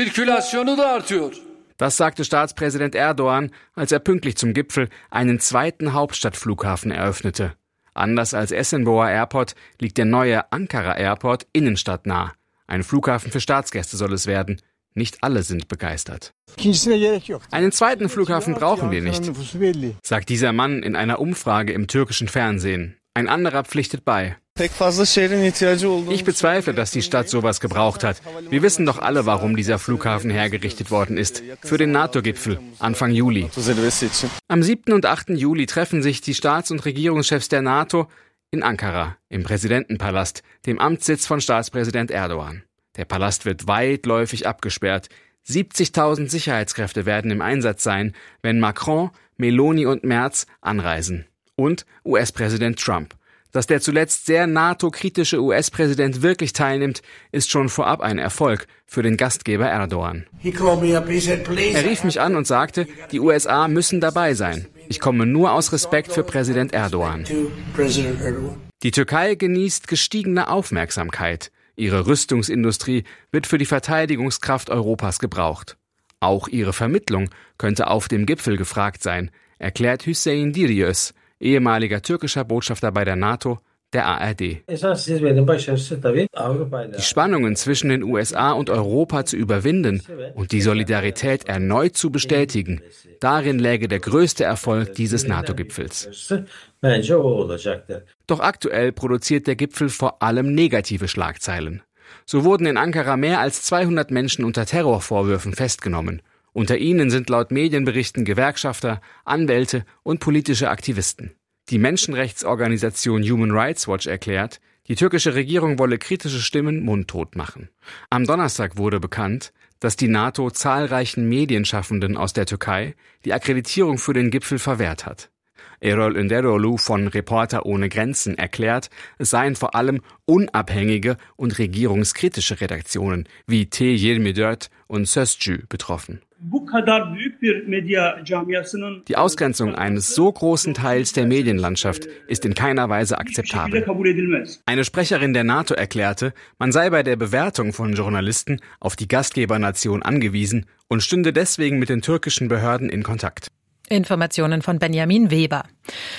Das sagte Staatspräsident Erdogan, als er pünktlich zum Gipfel einen zweiten Hauptstadtflughafen eröffnete. Anders als Esenboğa Airport liegt der neue Ankara Airport innenstadtnah. Ein Flughafen für Staatsgäste soll es werden. Nicht alle sind begeistert. Einen zweiten Flughafen brauchen wir nicht, sagt dieser Mann in einer Umfrage im türkischen Fernsehen. Ein anderer pflichtet bei. Ich bezweifle, dass die Stadt sowas gebraucht hat. Wir wissen doch alle, warum dieser Flughafen hergerichtet worden ist. Für den NATO-Gipfel, Anfang Juli. Am siebten und achten Juli treffen sich die Staats- und Regierungschefs der NATO in Ankara, im Präsidentenpalast, dem Amtssitz von Staatspräsident Erdogan. Der Palast wird weitläufig abgesperrt. siebzigtausend Sicherheitskräfte werden im Einsatz sein, wenn Macron, Meloni und Merz anreisen. Und U S-Präsident Trump. Dass der zuletzt sehr NATO-kritische U S-Präsident wirklich teilnimmt, ist schon vorab ein Erfolg für den Gastgeber Erdogan. Er rief mich an und sagte, die U S A müssen dabei sein. Ich komme nur aus Respekt für Präsident Erdogan. Die Türkei genießt gestiegene Aufmerksamkeit. Ihre Rüstungsindustrie wird für die Verteidigungskraft Europas gebraucht. Auch ihre Vermittlung könnte auf dem Gipfel gefragt sein, erklärt Hüseyin Diryöz, ehemaliger türkischer Botschafter bei der NATO, der A R D. Die Spannungen zwischen den U S A und Europa zu überwinden und die Solidarität erneut zu bestätigen, darin läge der größte Erfolg dieses NATO-Gipfels. Doch aktuell produziert der Gipfel vor allem negative Schlagzeilen. So wurden in Ankara mehr als zweihundert Menschen unter Terrorvorwürfen festgenommen. Unter ihnen sind laut Medienberichten Gewerkschafter, Anwälte und politische Aktivisten. Die Menschenrechtsorganisation Human Rights Watch erklärt, die türkische Regierung wolle kritische Stimmen mundtot machen. Am Donnerstag wurde bekannt, dass die NATO zahlreichen Medienschaffenden aus der Türkei die Akkreditierung für den Gipfel verwehrt hat. Erol Önderoglu von Reporter ohne Grenzen erklärt, es seien vor allem unabhängige und regierungskritische Redaktionen wie T yirmi dört und Sözcü betroffen. Die Ausgrenzung eines so großen Teils der Medienlandschaft ist in keiner Weise akzeptabel. Eine Sprecherin der NATO erklärte, man sei bei der Bewertung von Journalisten auf die Gastgebernation angewiesen und stünde deswegen mit den türkischen Behörden in Kontakt. Informationen von Benjamin Weber.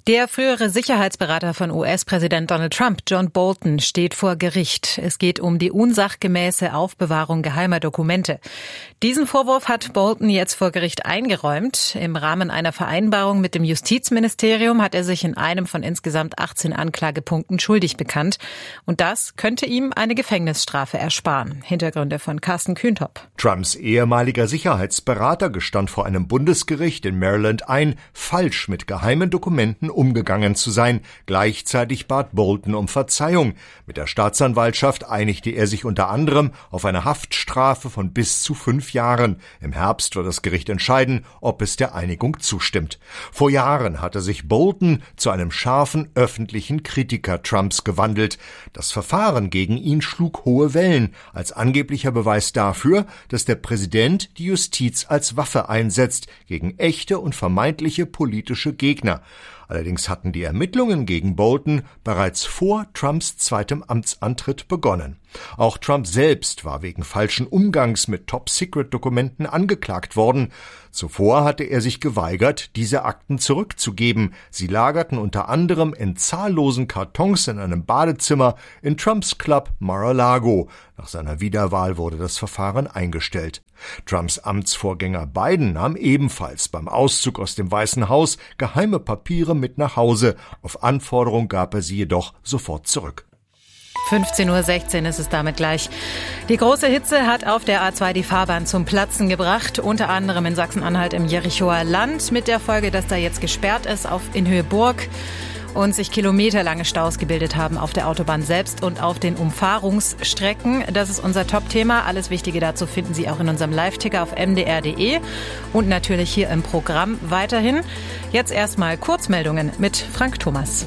Der frühere Sicherheitsberater von U S-Präsident Donald Trump, John Bolton, steht vor Gericht. Es geht um die unsachgemäße Aufbewahrung geheimer Dokumente. Diesen Vorwurf hat Bolton jetzt vor Gericht eingeräumt. Im Rahmen einer Vereinbarung mit dem Justizministerium hat er sich in einem von insgesamt achtzehn Anklagepunkten schuldig bekannt. Und das könnte ihm eine Gefängnisstrafe ersparen. Hintergründe von Carsten Kühntop. Trumps ehemaliger Sicherheitsberater gestand vor einem Bundesgericht in Maryland ein, falsch mit geheimen Dokumenten umgegangen zu sein. Gleichzeitig bat Bolton um Verzeihung. Mit der Staatsanwaltschaft einigte er sich unter anderem auf eine Haftstrafe von bis zu fünf Jahren. Im Herbst wird das Gericht entscheiden, ob es der Einigung zustimmt. Vor Jahren hatte sich Bolton zu einem scharfen öffentlichen Kritiker Trumps gewandelt. Das Verfahren gegen ihn schlug hohe Wellen, als angeblicher Beweis dafür, dass der Präsident die Justiz als Waffe einsetzt gegen echte und vermeintliche politische Gegner. Allerdings hatten die Ermittlungen gegen Bolton bereits vor Trumps zweitem Amtsantritt begonnen. Auch Trump selbst war wegen falschen Umgangs mit Top-Secret-Dokumenten angeklagt worden. Zuvor hatte er sich geweigert, diese Akten zurückzugeben. Sie lagerten unter anderem in zahllosen Kartons in einem Badezimmer in Trumps Club Mar-a-Lago. Nach seiner Wiederwahl wurde das Verfahren eingestellt. Trumps Amtsvorgänger Biden nahm ebenfalls beim Auszug aus dem Weißen Haus geheime Papiere mit nach Hause. Auf Anforderung gab er sie jedoch sofort zurück. fünfzehn Uhr sechzehn ist es damit gleich. Die große Hitze hat auf der A zwei die Fahrbahn zum Platzen gebracht, unter anderem in Sachsen-Anhalt im Jerichoer Land, mit der Folge, dass da jetzt gesperrt ist auf in Höhe Burg und sich kilometerlange Staus gebildet haben auf der Autobahn selbst und auf den Umfahrungsstrecken. Das ist unser Top-Thema. Alles Wichtige dazu finden Sie auch in unserem Live-Ticker auf m d r punkt d e und natürlich hier im Programm weiterhin. Jetzt erstmal Kurzmeldungen mit Frank Thomas.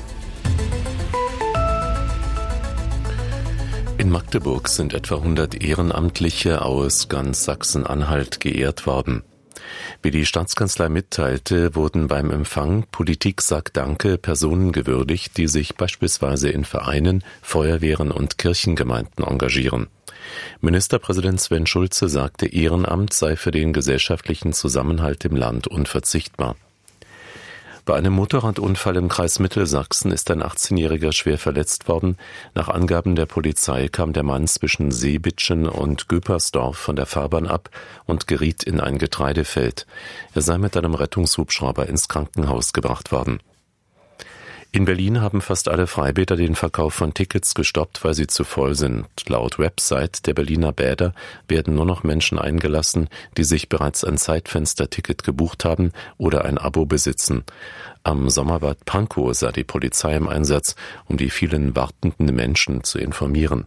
In Magdeburg sind etwa hundert Ehrenamtliche aus ganz Sachsen-Anhalt geehrt worden. Wie die Staatskanzlei mitteilte, wurden beim Empfang Politik sagt Danke Personen gewürdigt, die sich beispielsweise in Vereinen, Feuerwehren und Kirchengemeinden engagieren. Ministerpräsident Sven Schulze sagte, Ehrenamt sei für den gesellschaftlichen Zusammenhalt im Land unverzichtbar. Bei einem Motorradunfall im Kreis Mittelsachsen ist ein achtzehnjähriger schwer verletzt worden. Nach Angaben der Polizei kam der Mann zwischen Seebitschen und Göpersdorf von der Fahrbahn ab und geriet in ein Getreidefeld. Er sei mit einem Rettungshubschrauber ins Krankenhaus gebracht worden. In Berlin haben fast alle Freibäder den Verkauf von Tickets gestoppt, weil sie zu voll sind. Laut Website der Berliner Bäder werden nur noch Menschen eingelassen, die sich bereits ein Zeitfensterticket gebucht haben oder ein Abo besitzen. Am Sommerbad Pankow sei die Polizei im Einsatz, um die vielen wartenden Menschen zu informieren.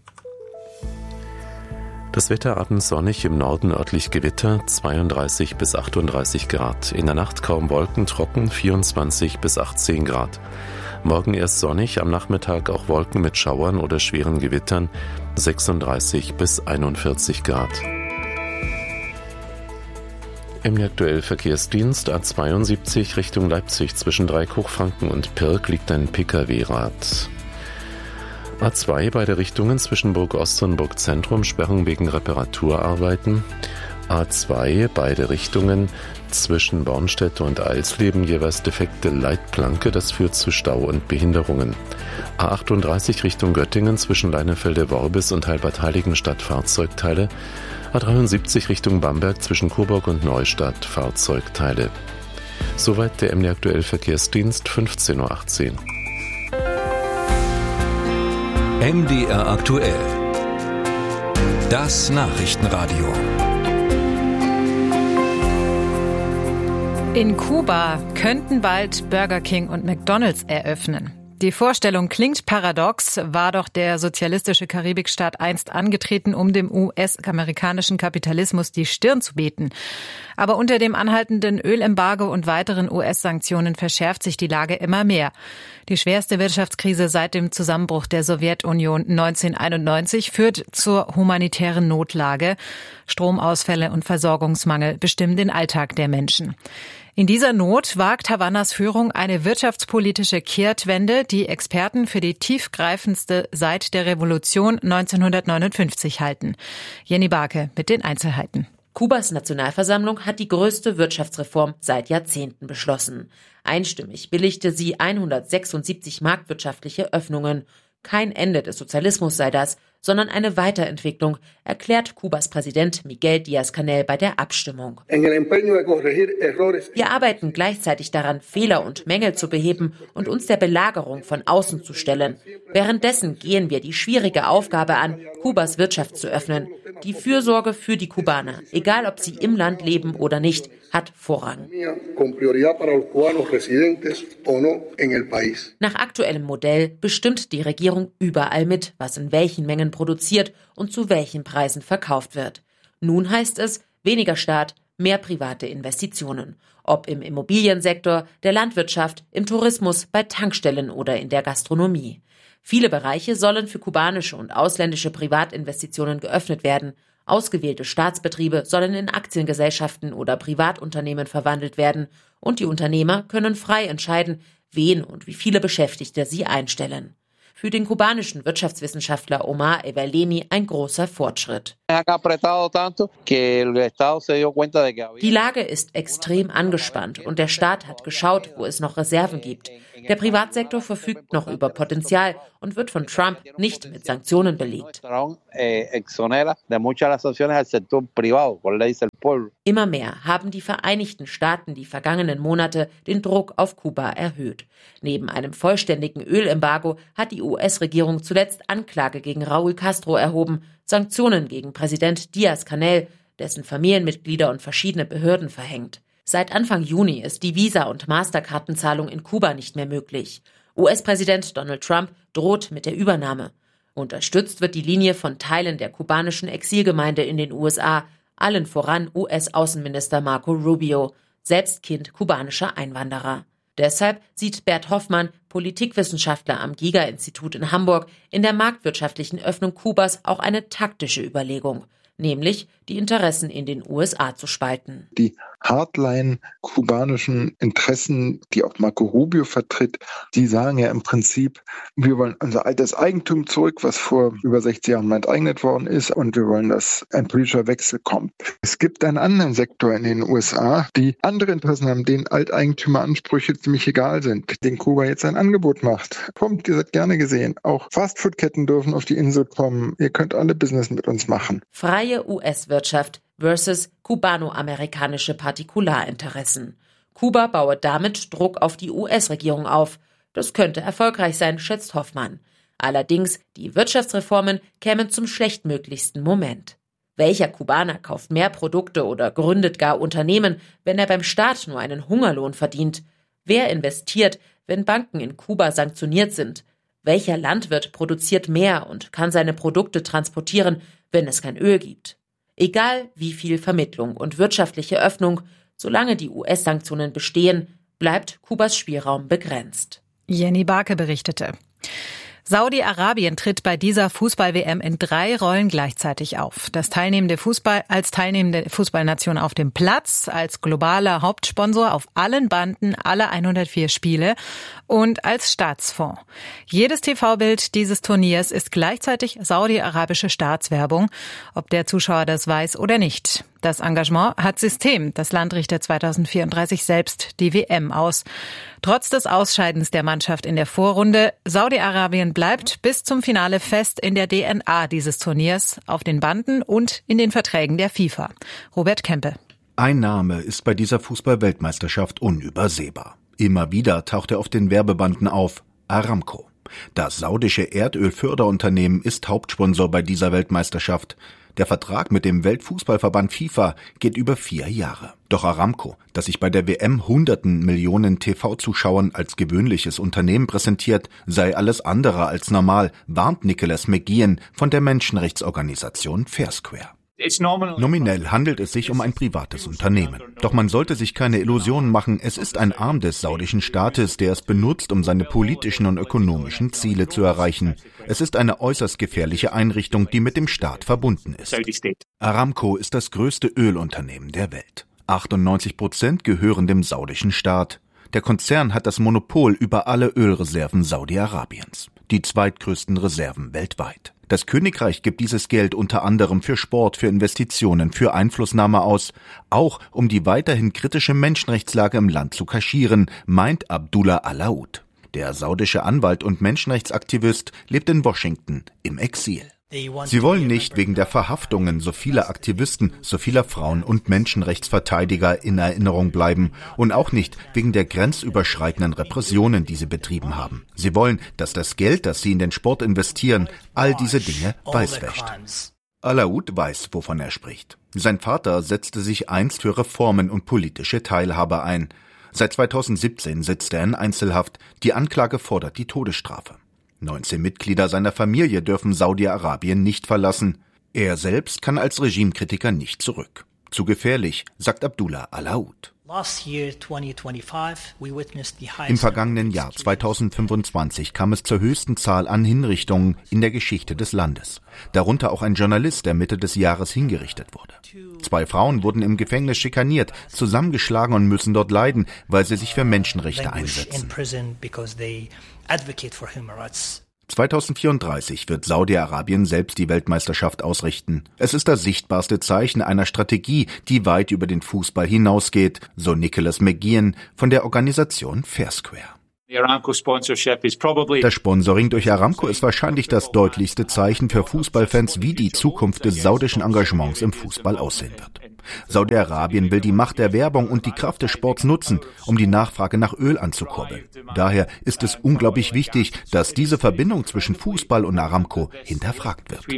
Das Wetter abends sonnig, im Norden örtlich Gewitter, zweiunddreißig bis achtunddreißig Grad. In der Nacht kaum Wolken, trocken, vierundzwanzig bis achtzehn Grad. Morgen erst sonnig, am Nachmittag auch Wolken mit Schauern oder schweren Gewittern, sechsunddreißig bis einundvierzig Grad. Im aktuellen Verkehrsdienst A zweiundsiebzig Richtung Leipzig zwischen Dreieck-Hochfranken und Pirk liegt ein Pkw-Rad. A zwei beide Richtungen zwischen Burg Ost und Burg Zentrum Sperrung wegen Reparaturarbeiten. A zwei beide Richtungen zwischen Bornstedt und Eilsleben jeweils defekte Leitplanke, das führt zu Stau und Behinderungen. A achtunddreißig Richtung Göttingen zwischen Leinefelde-Worbis und Heilbad-Heiligenstadt Fahrzeugteile. A dreiundsiebzig Richtung Bamberg zwischen Coburg und Neustadt Fahrzeugteile. Soweit der M D aktuell Verkehrsdienst, fünfzehn Uhr achtzehn. M D R aktuell. Das Nachrichtenradio. In Kuba könnten bald Burger King und McDonald's eröffnen. Die Vorstellung klingt paradox, war doch der sozialistische Karibikstaat einst angetreten, um dem U S-amerikanischen Kapitalismus die Stirn zu bieten. Aber unter dem anhaltenden Ölembargo und weiteren U S-Sanktionen verschärft sich die Lage immer mehr. Die schwerste Wirtschaftskrise seit dem Zusammenbruch der Sowjetunion neunzehnhunderteinundneunzig führt zur humanitären Notlage. Stromausfälle und Versorgungsmangel bestimmen den Alltag der Menschen. In dieser Not wagt Havannas Führung eine wirtschaftspolitische Kehrtwende, die Experten für die tiefgreifendste seit der Revolution neunzehnhundertneunundfünfzig halten. Jenny Barke mit den Einzelheiten. Kubas Nationalversammlung hat die größte Wirtschaftsreform seit Jahrzehnten beschlossen. Einstimmig billigte sie hundertsechsundsiebzig marktwirtschaftliche Öffnungen. Kein Ende des Sozialismus sei das, sondern eine Weiterentwicklung, erklärt Kubas Präsident Miguel Díaz-Canel bei der Abstimmung. Wir arbeiten gleichzeitig daran, Fehler und Mängel zu beheben und uns der Belagerung von außen zu stellen. Währenddessen gehen wir die schwierige Aufgabe an, Kubas Wirtschaft zu öffnen. Die Fürsorge für die Kubaner, egal ob sie im Land leben oder nicht, hat Vorrang. Nach aktuellem Modell bestimmt die Regierung überall mit, was in welchen Mengen produziert und zu welchen Preisen verkauft wird. Nun heißt es, weniger Staat, mehr private Investitionen. Ob im Immobiliensektor, der Landwirtschaft, im Tourismus, bei Tankstellen oder in der Gastronomie. Viele Bereiche sollen für kubanische und ausländische Privatinvestitionen geöffnet werden. Ausgewählte Staatsbetriebe sollen in Aktiengesellschaften oder Privatunternehmen verwandelt werden. Und die Unternehmer können frei entscheiden, wen und wie viele Beschäftigte sie einstellen. Für den kubanischen Wirtschaftswissenschaftler Omar Evaleni ein großer Fortschritt. Die Lage ist extrem angespannt und der Staat hat geschaut, wo es noch Reserven gibt. Der Privatsektor verfügt noch über Potenzial und wird von Trump nicht mit Sanktionen belegt. Immer mehr haben die Vereinigten Staaten die vergangenen Monate den Druck auf Kuba erhöht. Neben einem vollständigen Ölembargo hat die U S-Regierung zuletzt Anklage gegen Raúl Castro erhoben, Sanktionen gegen Präsident Díaz-Canel, dessen Familienmitglieder und verschiedene Behörden verhängt. Seit Anfang Juni ist die Visa- und Masterkartenzahlung in Kuba nicht mehr möglich. U S-Präsident Donald Trump droht mit der Übernahme. Unterstützt wird die Linie von Teilen der kubanischen Exilgemeinde in den U S A, allen voran U S-Außenminister Marco Rubio, selbst Kind kubanischer Einwanderer. Deshalb sieht Bert Hoffmann, Politikwissenschaftler am Giga-Institut in Hamburg, in der marktwirtschaftlichen Öffnung Kubas auch eine taktische Überlegung, nämlich die Interessen in den U S A zu spalten. Die Hardline-kubanischen Interessen, die auch Marco Rubio vertritt, die sagen ja im Prinzip, wir wollen unser altes Eigentum zurück, was vor über sechzig Jahren mal enteignet worden ist, und wir wollen, dass ein politischer Wechsel kommt. Es gibt einen anderen Sektor in den U S A, die andere Interessen haben, denen Alteigentümeransprüche ziemlich egal sind, den Kuba jetzt ein Angebot macht. Kommt, ihr seid gerne gesehen. Auch Fastfood-Ketten dürfen auf die Insel kommen. Ihr könnt alle Business mit uns machen. Freie U S-Wirtschaft versus kubano-amerikanische Partikularinteressen. Kuba baue damit Druck auf die U S-Regierung auf. Das könnte erfolgreich sein, schätzt Hoffmann. Allerdings, die Wirtschaftsreformen kämen zum schlechtmöglichsten Moment. Welcher Kubaner kauft mehr Produkte oder gründet gar Unternehmen, wenn er beim Staat nur einen Hungerlohn verdient? Wer investiert, wenn Banken in Kuba sanktioniert sind? Welcher Landwirt produziert mehr und kann seine Produkte transportieren, wenn es kein Öl gibt? Egal wie viel Vermittlung und wirtschaftliche Öffnung, solange die U S-Sanktionen bestehen, bleibt Kubas Spielraum begrenzt. Jenny Barke berichtete. Saudi-Arabien tritt bei dieser Fußball-W M in drei Rollen gleichzeitig auf. Das teilnehmende Fußball als teilnehmende Fußballnation auf dem Platz, als globaler Hauptsponsor auf allen Banden aller hundertvier Spiele und als Staatsfonds. Jedes T V-Bild dieses Turniers ist gleichzeitig saudi-arabische Staatswerbung, ob der Zuschauer das weiß oder nicht. Das Engagement hat System. Das Land richtet zweitausendvierunddreißig selbst die W M aus. Trotz des Ausscheidens der Mannschaft in der Vorrunde, Saudi-Arabien bleibt bis zum Finale fest in der D N A dieses Turniers, auf den Banden und in den Verträgen der FIFA. Robert Kempe. Ein Name ist bei dieser Fußball-Weltmeisterschaft unübersehbar. Immer wieder taucht er auf den Werbebanden auf: Aramco. Das saudische Erdölförderunternehmen ist Hauptsponsor bei dieser Weltmeisterschaft. Der Vertrag mit dem Weltfußballverband FIFA geht über vier Jahre. Doch Aramco, das sich bei der W M hunderten Millionen T V-Zuschauern als gewöhnliches Unternehmen präsentiert, sei alles andere als normal, warnt Nicholas McGeehan von der Menschenrechtsorganisation Foursquare. Nominell handelt es sich um ein privates Unternehmen. Doch man sollte sich keine Illusionen machen, es ist ein Arm des saudischen Staates, der es benutzt, um seine politischen und ökonomischen Ziele zu erreichen. Es ist eine äußerst gefährliche Einrichtung, die mit dem Staat verbunden ist. Aramco ist das größte Ölunternehmen der Welt. achtundneunzig Prozent gehören dem saudischen Staat. Der Konzern hat das Monopol über alle Ölreserven Saudi-Arabiens, die zweitgrößten Reserven weltweit. Das Königreich gibt dieses Geld unter anderem für Sport, für Investitionen, für Einflussnahme aus, auch um die weiterhin kritische Menschenrechtslage im Land zu kaschieren, meint Abdullah Alaoud. Der saudische Anwalt und Menschenrechtsaktivist lebt in Washington im Exil. Sie wollen nicht wegen der Verhaftungen so vieler Aktivisten, so vieler Frauen und Menschenrechtsverteidiger in Erinnerung bleiben und auch nicht wegen der grenzüberschreitenden Repressionen, die sie betrieben haben. Sie wollen, dass das Geld, das sie in den Sport investieren, all diese Dinge weißwäscht. Alaoud weiß, wovon er spricht. Sein Vater setzte sich einst für Reformen und politische Teilhabe ein. Seit zweitausendsiebzehn sitzt er in Einzelhaft. Die Anklage fordert die Todesstrafe. neunzehn Mitglieder seiner Familie dürfen Saudi-Arabien nicht verlassen. Er selbst kann als Regimekritiker nicht zurück. Zu gefährlich, sagt Abdullah Alaoud. Im vergangenen Jahr zweitausendfünfundzwanzig kam es zur höchsten Zahl an Hinrichtungen in der Geschichte des Landes. Darunter auch ein Journalist, der Mitte des Jahres hingerichtet wurde. Zwei Frauen wurden im Gefängnis schikaniert, zusammengeschlagen und müssen dort leiden, weil sie sich für Menschenrechte einsetzen. zweitausendvierunddreißig wird Saudi-Arabien selbst die Weltmeisterschaft ausrichten. Es ist das sichtbarste Zeichen einer Strategie, die weit über den Fußball hinausgeht, so Nicholas McGeehan von der Organisation Fair Square. Das Sponsoring durch Aramco ist wahrscheinlich das deutlichste Zeichen für Fußballfans, wie die Zukunft des saudischen Engagements im Fußball aussehen wird. Saudi-Arabien will die Macht der Werbung und die Kraft des Sports nutzen, um die Nachfrage nach Öl anzukurbeln. Daher ist es unglaublich wichtig, dass diese Verbindung zwischen Fußball und Aramco hinterfragt wird.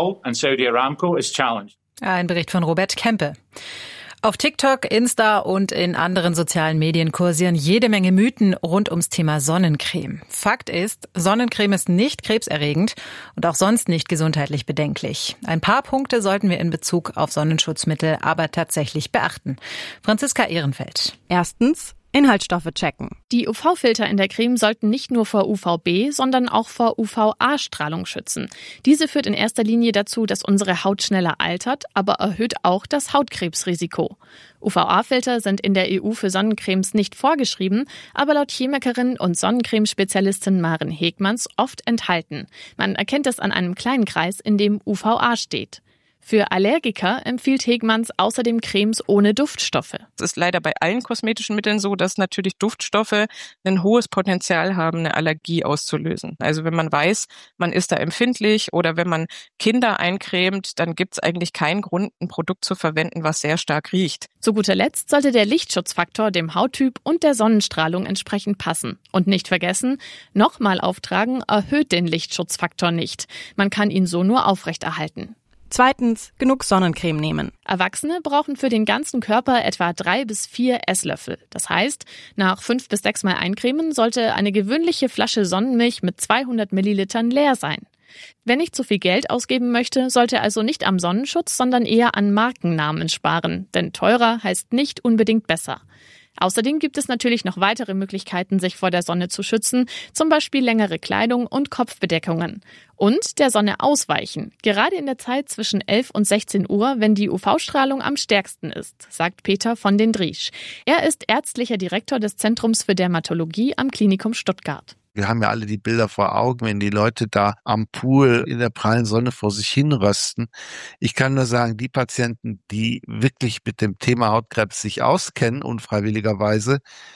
Ein Bericht von Robert Kempe. Auf TikTok, Insta und in anderen sozialen Medien kursieren jede Menge Mythen rund ums Thema Sonnencreme. Fakt ist, Sonnencreme ist nicht krebserregend und auch sonst nicht gesundheitlich bedenklich. Ein paar Punkte sollten wir in Bezug auf Sonnenschutzmittel aber tatsächlich beachten. Franziska Ehrenfeld. Erstens, Inhaltsstoffe checken. Die U V-Filter in der Creme sollten nicht nur vor U V B, sondern auch vor U V A-Strahlung schützen. Diese führt in erster Linie dazu, dass unsere Haut schneller altert, aber erhöht auch das Hautkrebsrisiko. U V A-Filter sind in der E U für Sonnencremes nicht vorgeschrieben, aber laut Chemikerin und Sonnencremespezialistin Maren Hegmanns oft enthalten. Man erkennt es an einem kleinen Kreis, in dem U V A steht. Für Allergiker empfiehlt Hegmanns außerdem Cremes ohne Duftstoffe. Es ist leider bei allen kosmetischen Mitteln so, dass natürlich Duftstoffe ein hohes Potenzial haben, eine Allergie auszulösen. Also wenn man weiß, man ist da empfindlich oder wenn man Kinder eincremt, dann gibt es eigentlich keinen Grund, ein Produkt zu verwenden, was sehr stark riecht. Zu guter Letzt sollte der Lichtschutzfaktor dem Hauttyp und der Sonnenstrahlung entsprechend passen. Und nicht vergessen, nochmal auftragen erhöht den Lichtschutzfaktor nicht. Man kann ihn so nur aufrechterhalten. Zweitens, genug Sonnencreme nehmen. Erwachsene brauchen für den ganzen Körper etwa drei bis vier Esslöffel. Das heißt, nach fünf bis sechs Mal eincremen sollte eine gewöhnliche Flasche Sonnenmilch mit zweihundert Millilitern leer sein. Wer nicht zu viel Geld ausgeben möchte, sollte also nicht am Sonnenschutz, sondern eher an Markennamen sparen. Denn teurer heißt nicht unbedingt besser. Außerdem gibt es natürlich noch weitere Möglichkeiten, sich vor der Sonne zu schützen, zum Beispiel längere Kleidung und Kopfbedeckungen. Und der Sonne ausweichen, gerade in der Zeit zwischen elf und sechzehn Uhr, wenn die U V-Strahlung am stärksten ist, sagt Peter von den Driesch. Er ist ärztlicher Direktor des Zentrums für Dermatologie am Klinikum Stuttgart. Wir haben ja alle die Bilder vor Augen, wenn die Leute da am Pool in der prallen Sonne vor sich hin rösten. Ich kann nur sagen, die Patienten, die wirklich mit dem Thema Hautkrebs sich auskennen, unfreiwilligerweise,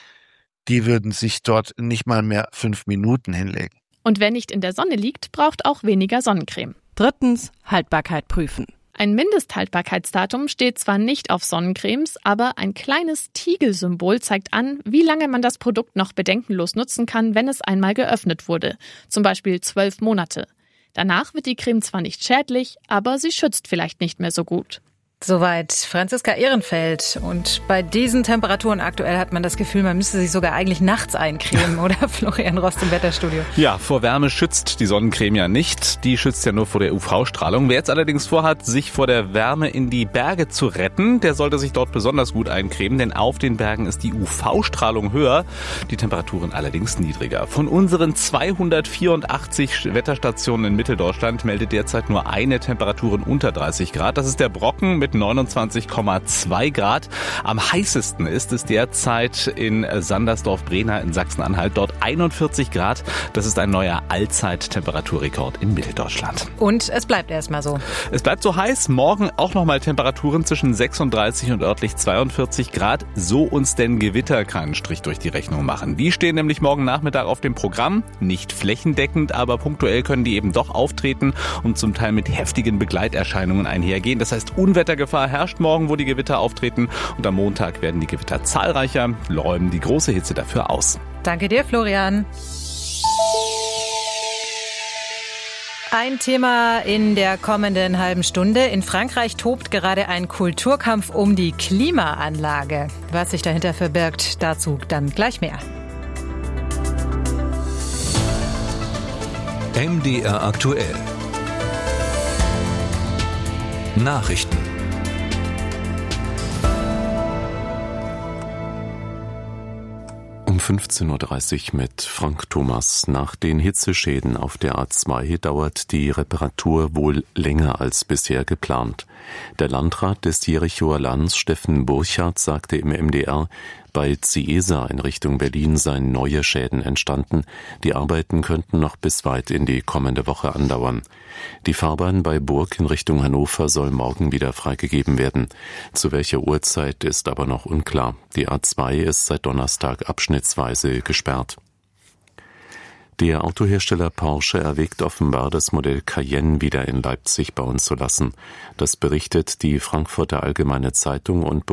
die würden sich dort nicht mal mehr fünf Minuten hinlegen. Und wer nicht in der Sonne liegt, braucht auch weniger Sonnencreme. Drittens, Haltbarkeit prüfen. Ein Mindesthaltbarkeitsdatum steht zwar nicht auf Sonnencremes, aber ein kleines Tigelsymbol zeigt an, wie lange man das Produkt noch bedenkenlos nutzen kann, wenn es einmal geöffnet wurde. Zum Beispiel zwölf Monate. Danach wird die Creme zwar nicht schädlich, aber sie schützt vielleicht nicht mehr so gut. Soweit Franziska Ehrenfeld. Und bei diesen Temperaturen aktuell hat man das Gefühl, man müsste sich sogar eigentlich nachts eincremen, oder Florian Rost im Wetterstudio? Ja, vor Wärme schützt die Sonnencreme ja nicht. Die schützt ja nur vor der U V-Strahlung. Wer jetzt allerdings vorhat, sich vor der Wärme in die Berge zu retten, der sollte sich dort besonders gut eincremen, denn auf den Bergen ist die U V-Strahlung höher, die Temperaturen allerdings niedriger. Von unseren zweihundertvierundachtzig Wetterstationen in Mitteldeutschland meldet derzeit nur eine Temperaturen unter dreißig Grad. Das ist der Brocken mit mit neunundzwanzig Komma zwei Grad. Am heißesten ist es derzeit in Sandersdorf-Brehna in Sachsen-Anhalt. Dort einundvierzig Grad. Das ist ein neuer Allzeit-Temperaturrekord in Mitteldeutschland. Und es bleibt erstmal so. Es bleibt so heiß. Morgen auch nochmal Temperaturen zwischen sechsunddreißig und örtlich zweiundvierzig Grad. So uns denn Gewitter keinen Strich durch die Rechnung machen. Die stehen nämlich morgen Nachmittag auf dem Programm. Nicht flächendeckend, aber punktuell können die eben doch auftreten und zum Teil mit heftigen Begleiterscheinungen einhergehen. Das heißt, Unwettergefahr herrscht morgen, wo die Gewitter auftreten. Und am Montag werden die Gewitter zahlreicher, räumen die große Hitze dafür aus. Danke dir, Florian. Ein Thema in der kommenden halben Stunde. In Frankreich tobt gerade ein Kulturkampf um die Klimaanlage. Was sich dahinter verbirgt, dazu dann gleich mehr. M D R aktuell. Nachrichten. Um fünfzehn Uhr dreißig mit Frank Thomas. Nach den Hitzeschäden auf der A zwei dauert die Reparatur wohl länger als bisher geplant. Der Landrat des Jerichoer Lands, Steffen Burchardt, sagte im M D R, bei Ciesa in Richtung Berlin seien neue Schäden entstanden. Die Arbeiten könnten noch bis weit in die kommende Woche andauern. Die Fahrbahn bei Burg in Richtung Hannover soll morgen wieder freigegeben werden. Zu welcher Uhrzeit ist aber noch unklar. Die A zwei ist seit Donnerstag abschnittsweise gesperrt. Der Autohersteller Porsche erwägt offenbar, das Modell Cayenne wieder in Leipzig bauen zu lassen. Das berichtet die Frankfurter Allgemeine Zeitung und